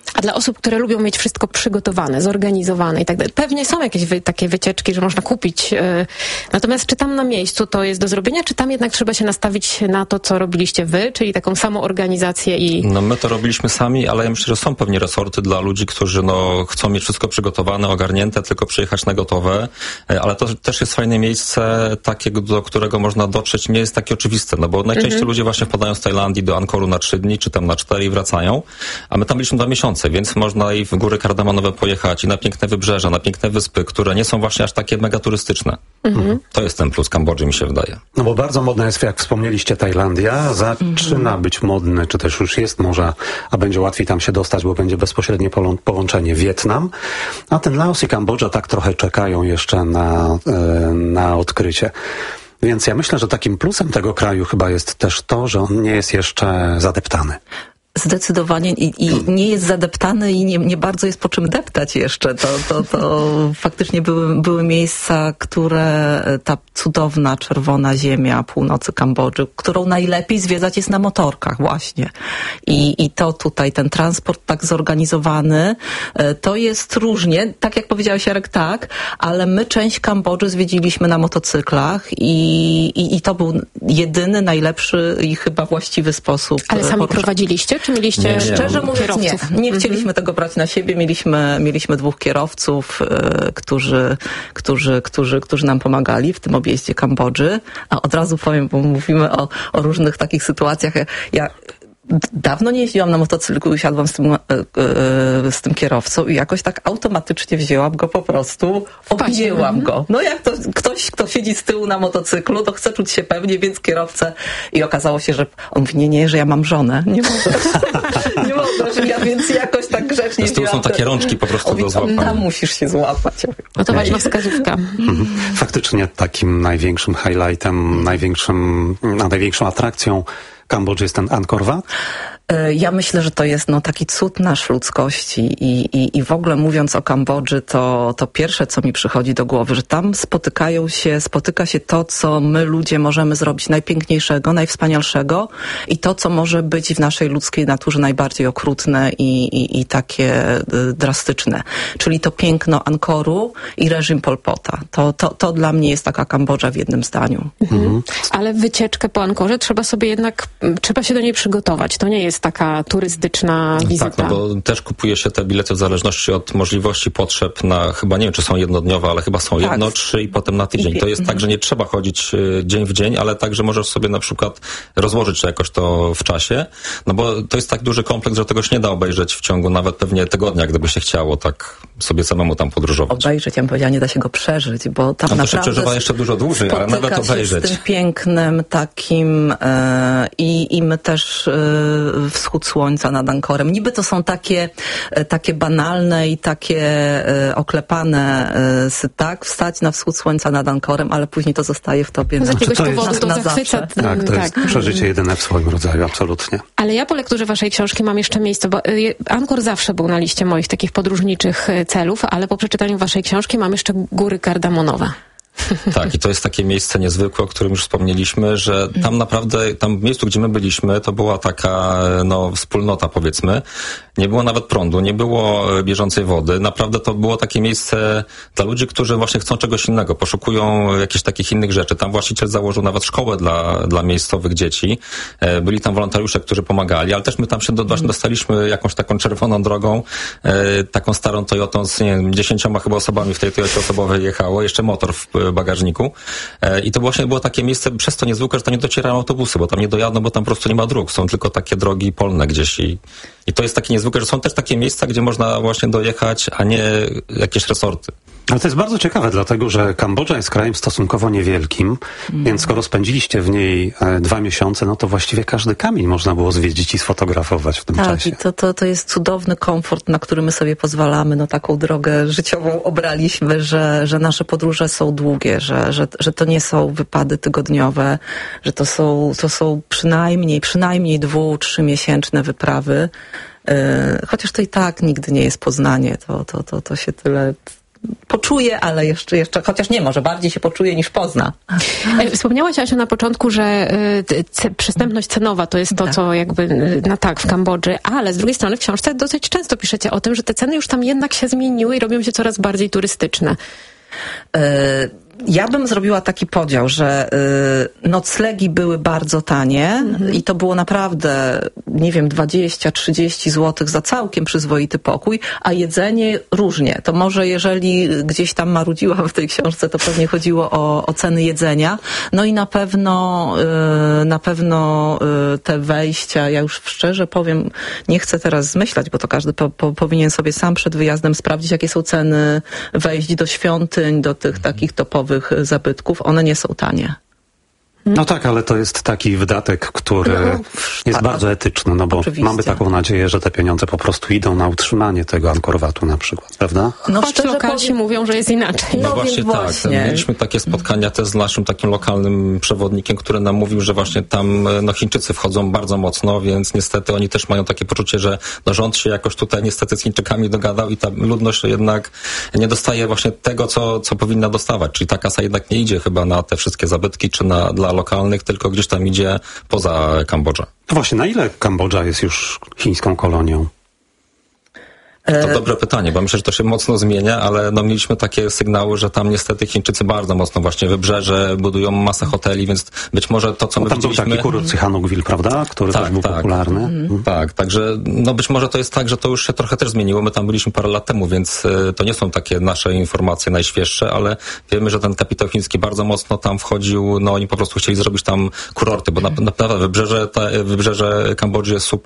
Speaker 25: A dla osób, które lubią mieć wszystko przygotowane, zorganizowane i tak dalej, pewnie są jakieś takie wycieczki, że można kupić. Natomiast czy tam na miejscu to jest do zrobienia, czy tam jednak trzeba się nastawić na to, co robiliście wy, czyli taką samoorganizację i...
Speaker 1: No my to robiliśmy sami, ale ja myślę, że są pewnie resorty dla ludzi, którzy chcą mieć wszystko przygotowane, ogarnięte, tylko przyjechać na gotowe, ale to też jest fajne miejsce, takie, do którego można dotrzeć, nie jest takie oczywiste, no bo najczęściej ludzie właśnie wpadają z Tajlandii do Ankoru na 3 dni, czy tam na 4 i wracają, a my tam byliśmy 2 miesiące, więc można i w góry kardamonowe pojechać, i na piękne wybrzeża, na piękne wyspy, które nie są właśnie aż takie mega turystyczne. To jest ten plus Kambodży, mi się wydaje.
Speaker 26: No bo bardzo modna jest, jak wspomnieliście, Tajlandia. Zaczyna być modny, czy też już jest może, a będzie łatwiej tam się dostać, bo będzie bezpośrednie połączenie Wietnam. A ten Laos i Kambodża tak trochę czekają jeszcze na odkrycie. Więc ja myślę, że takim plusem tego kraju chyba jest też to, że on nie jest jeszcze zadeptany.
Speaker 30: Zdecydowanie i nie jest zadeptany i nie bardzo jest po czym deptać jeszcze. To faktycznie były miejsca, które ta cudowna czerwona ziemia północy Kambodży, którą najlepiej zwiedzać jest na motorkach właśnie. I to tutaj, ten transport tak zorganizowany, to jest różnie, tak jak powiedziałeś Jarek, tak, ale my część Kambodży zwiedziliśmy na motocyklach i to był jedyny, najlepszy i chyba właściwy sposób.
Speaker 25: Ale sami prowadziliście? Czy mieliście
Speaker 30: Szczerze mówiąc,
Speaker 25: kierowców?
Speaker 30: nie chcieliśmy tego brać na siebie. Mieliśmy 2 kierowców, którzy nam pomagali w tym objeździe Kambodży. A od razu powiem, bo mówimy o różnych takich sytuacjach. Ja dawno nie jeździłam na motocyklu i siadłam z tym kierowcą i jakoś tak automatycznie wzięłam go po prostu, objęłam go. No jak to ktoś, kto siedzi z tyłu na motocyklu, to chce czuć się pewnie, więc kierowcę. I okazało się, że on mówi, nie, że ja mam żonę. Nie możesz, ja więc jakoś tak grzecznie
Speaker 1: z tyłu są takie rączki po prostu do złapania.
Speaker 30: Tam musisz się złapać.
Speaker 25: No to ważna wskazówka.
Speaker 26: Faktycznie takim największym highlightem, największą atrakcją Kambodży jest ten Angkor Wat?
Speaker 30: Ja myślę, że to jest taki cud nasz ludzkości i w ogóle mówiąc o Kambodży, to pierwsze, co mi przychodzi do głowy, że tam spotyka się to, co my ludzie możemy zrobić najpiękniejszego, najwspanialszego i to, co może być w naszej ludzkiej naturze najbardziej okrutne i takie drastyczne. Czyli to piękno Angkoru i reżim Pol Pota. To dla mnie jest taka Kambodża w jednym zdaniu.
Speaker 25: Ale wycieczkę po Angkorze trzeba się do niej przygotować. To nie jest taka turystyczna wizyta.
Speaker 1: Tak, no bo też kupuje się te bilety w zależności od możliwości, potrzeb na, chyba nie wiem, czy są jednodniowe, ale chyba są 1, 3 i potem na tydzień. To jest tak, że nie trzeba chodzić dzień w dzień, ale tak, że możesz sobie na przykład rozłożyć jakoś to w czasie, no bo to jest tak duży kompleks, że tego się nie da obejrzeć w ciągu nawet pewnie tygodnia, gdyby się chciało tak sobie samemu tam podróżować.
Speaker 30: Obejrzeć, ja bym powiedziała, nie da się go przeżyć, bo tam
Speaker 1: naprawdę... to się przeżywa jeszcze dużo dłużej, ale nawet obejrzeć.
Speaker 30: Z tym pięknym takim i my też wschód słońca nad Angkorem. Niby to są takie banalne i takie oklepane, tak, wstać na wschód słońca nad Angkorem, ale później to zostaje w tobie
Speaker 25: z jakiegoś powodu to zachwyca.
Speaker 26: Tak, to jest przeżycie jedyne w swoim rodzaju, absolutnie.
Speaker 25: Ale ja po lekturze waszej książki mam jeszcze miejsce, bo Angkor zawsze był na liście moich takich podróżniczych celów, ale po przeczytaniu waszej książki mam jeszcze góry kardamonowe.
Speaker 1: Tak, i to jest takie miejsce niezwykłe, o którym już wspomnieliśmy, że tam naprawdę, tam w miejscu, gdzie my byliśmy, to była taka, wspólnota, powiedzmy. Nie było nawet prądu, nie było bieżącej wody. Naprawdę to było takie miejsce dla ludzi, którzy właśnie chcą czegoś innego, poszukują jakichś takich innych rzeczy. Tam właściciel założył nawet szkołę dla miejscowych dzieci. Byli tam wolontariusze, którzy pomagali, ale też my tam się właśnie dostaliśmy jakąś taką czerwoną drogą, taką starą Toyotą z, 10 chyba osobami w tej Toyocie osobowej jechało, jeszcze motor w bagażniku. I to właśnie było takie miejsce przez to niezwykłe, że tam nie docierają autobusy, bo tam nie dojadą, bo tam po prostu nie ma dróg. Są tylko takie drogi polne gdzieś i to jest takie niezwykłe, że są też takie miejsca, gdzie można właśnie dojechać, a nie jakieś resorty.
Speaker 26: Ale to jest bardzo ciekawe, dlatego że Kambodża jest krajem stosunkowo niewielkim, więc skoro spędziliście w niej 2 miesiące, no to właściwie każdy kamień można było zwiedzić i sfotografować w tym czasie.
Speaker 30: Tak, to jest cudowny komfort, na który my sobie pozwalamy. Taką drogę życiową obraliśmy, że nasze podróże są długie, że to nie są wypady tygodniowe, że to są przynajmniej 2-3 miesięczne wyprawy. Chociaż to i tak nigdy nie jest Poznanie, to się tyle poczuje, ale jeszcze, chociaż nie, może bardziej się poczuje niż pozna.
Speaker 25: Wspomniałaś, Asiu, na początku, że przystępność cenowa to jest to, co jakby, w Kambodży, ale z drugiej strony w książce dosyć często piszecie o tym, że te ceny już tam jednak się zmieniły i robią się coraz bardziej turystyczne.
Speaker 30: Ja bym zrobiła taki podział, że noclegi były bardzo tanie i to było naprawdę, 20-30 zł za całkiem przyzwoity pokój, a jedzenie różnie. To może jeżeli gdzieś tam marudziłam w tej książce, to pewnie chodziło o ceny jedzenia. No i na pewno te wejścia, ja już szczerze powiem, nie chcę teraz zmyślać, bo to każdy powinien sobie sam przed wyjazdem sprawdzić, jakie są ceny wejść do świątyń, do tych takich topowych zabytków. One nie są tanie.
Speaker 26: No tak, ale to jest taki wydatek, który jest bardzo etyczny, bo mamy taką nadzieję, że te pieniądze po prostu idą na utrzymanie tego Angkor Watu na przykład, prawda?
Speaker 25: Choć lokalsi mówią, że jest inaczej.
Speaker 1: No właśnie tak. Mieliśmy takie spotkania też z naszym takim lokalnym przewodnikiem, który nam mówił, że właśnie tam Chińczycy wchodzą bardzo mocno, więc niestety oni też mają takie poczucie, że rząd się jakoś tutaj niestety z Chińczykami dogadał i ta ludność jednak nie dostaje właśnie tego, co powinna dostawać. Czyli ta kasa jednak nie idzie chyba na te wszystkie zabytki, czy dla lokalnych, tylko gdzieś tam idzie poza Kambodżę.
Speaker 26: To właśnie, na ile Kambodża jest już chińską kolonią?
Speaker 1: To dobre pytanie, bo myślę, że to się mocno zmienia, ale mieliśmy takie sygnały, że tam niestety Chińczycy bardzo mocno właśnie wybrzeże budują masę hoteli, więc być może to, co my widzieliśmy...
Speaker 26: Tam był taki kurort Sihanoukville, prawda? Który też był popularny.
Speaker 1: Tak, także być może to jest tak, że to już się trochę też zmieniło. My tam byliśmy parę lat temu, więc to nie są takie nasze informacje najświeższe, ale wiemy, że ten kapitał chiński bardzo mocno tam wchodził, oni po prostu chcieli zrobić tam kurorty, bo naprawdę wybrzeże Kambodży jest super.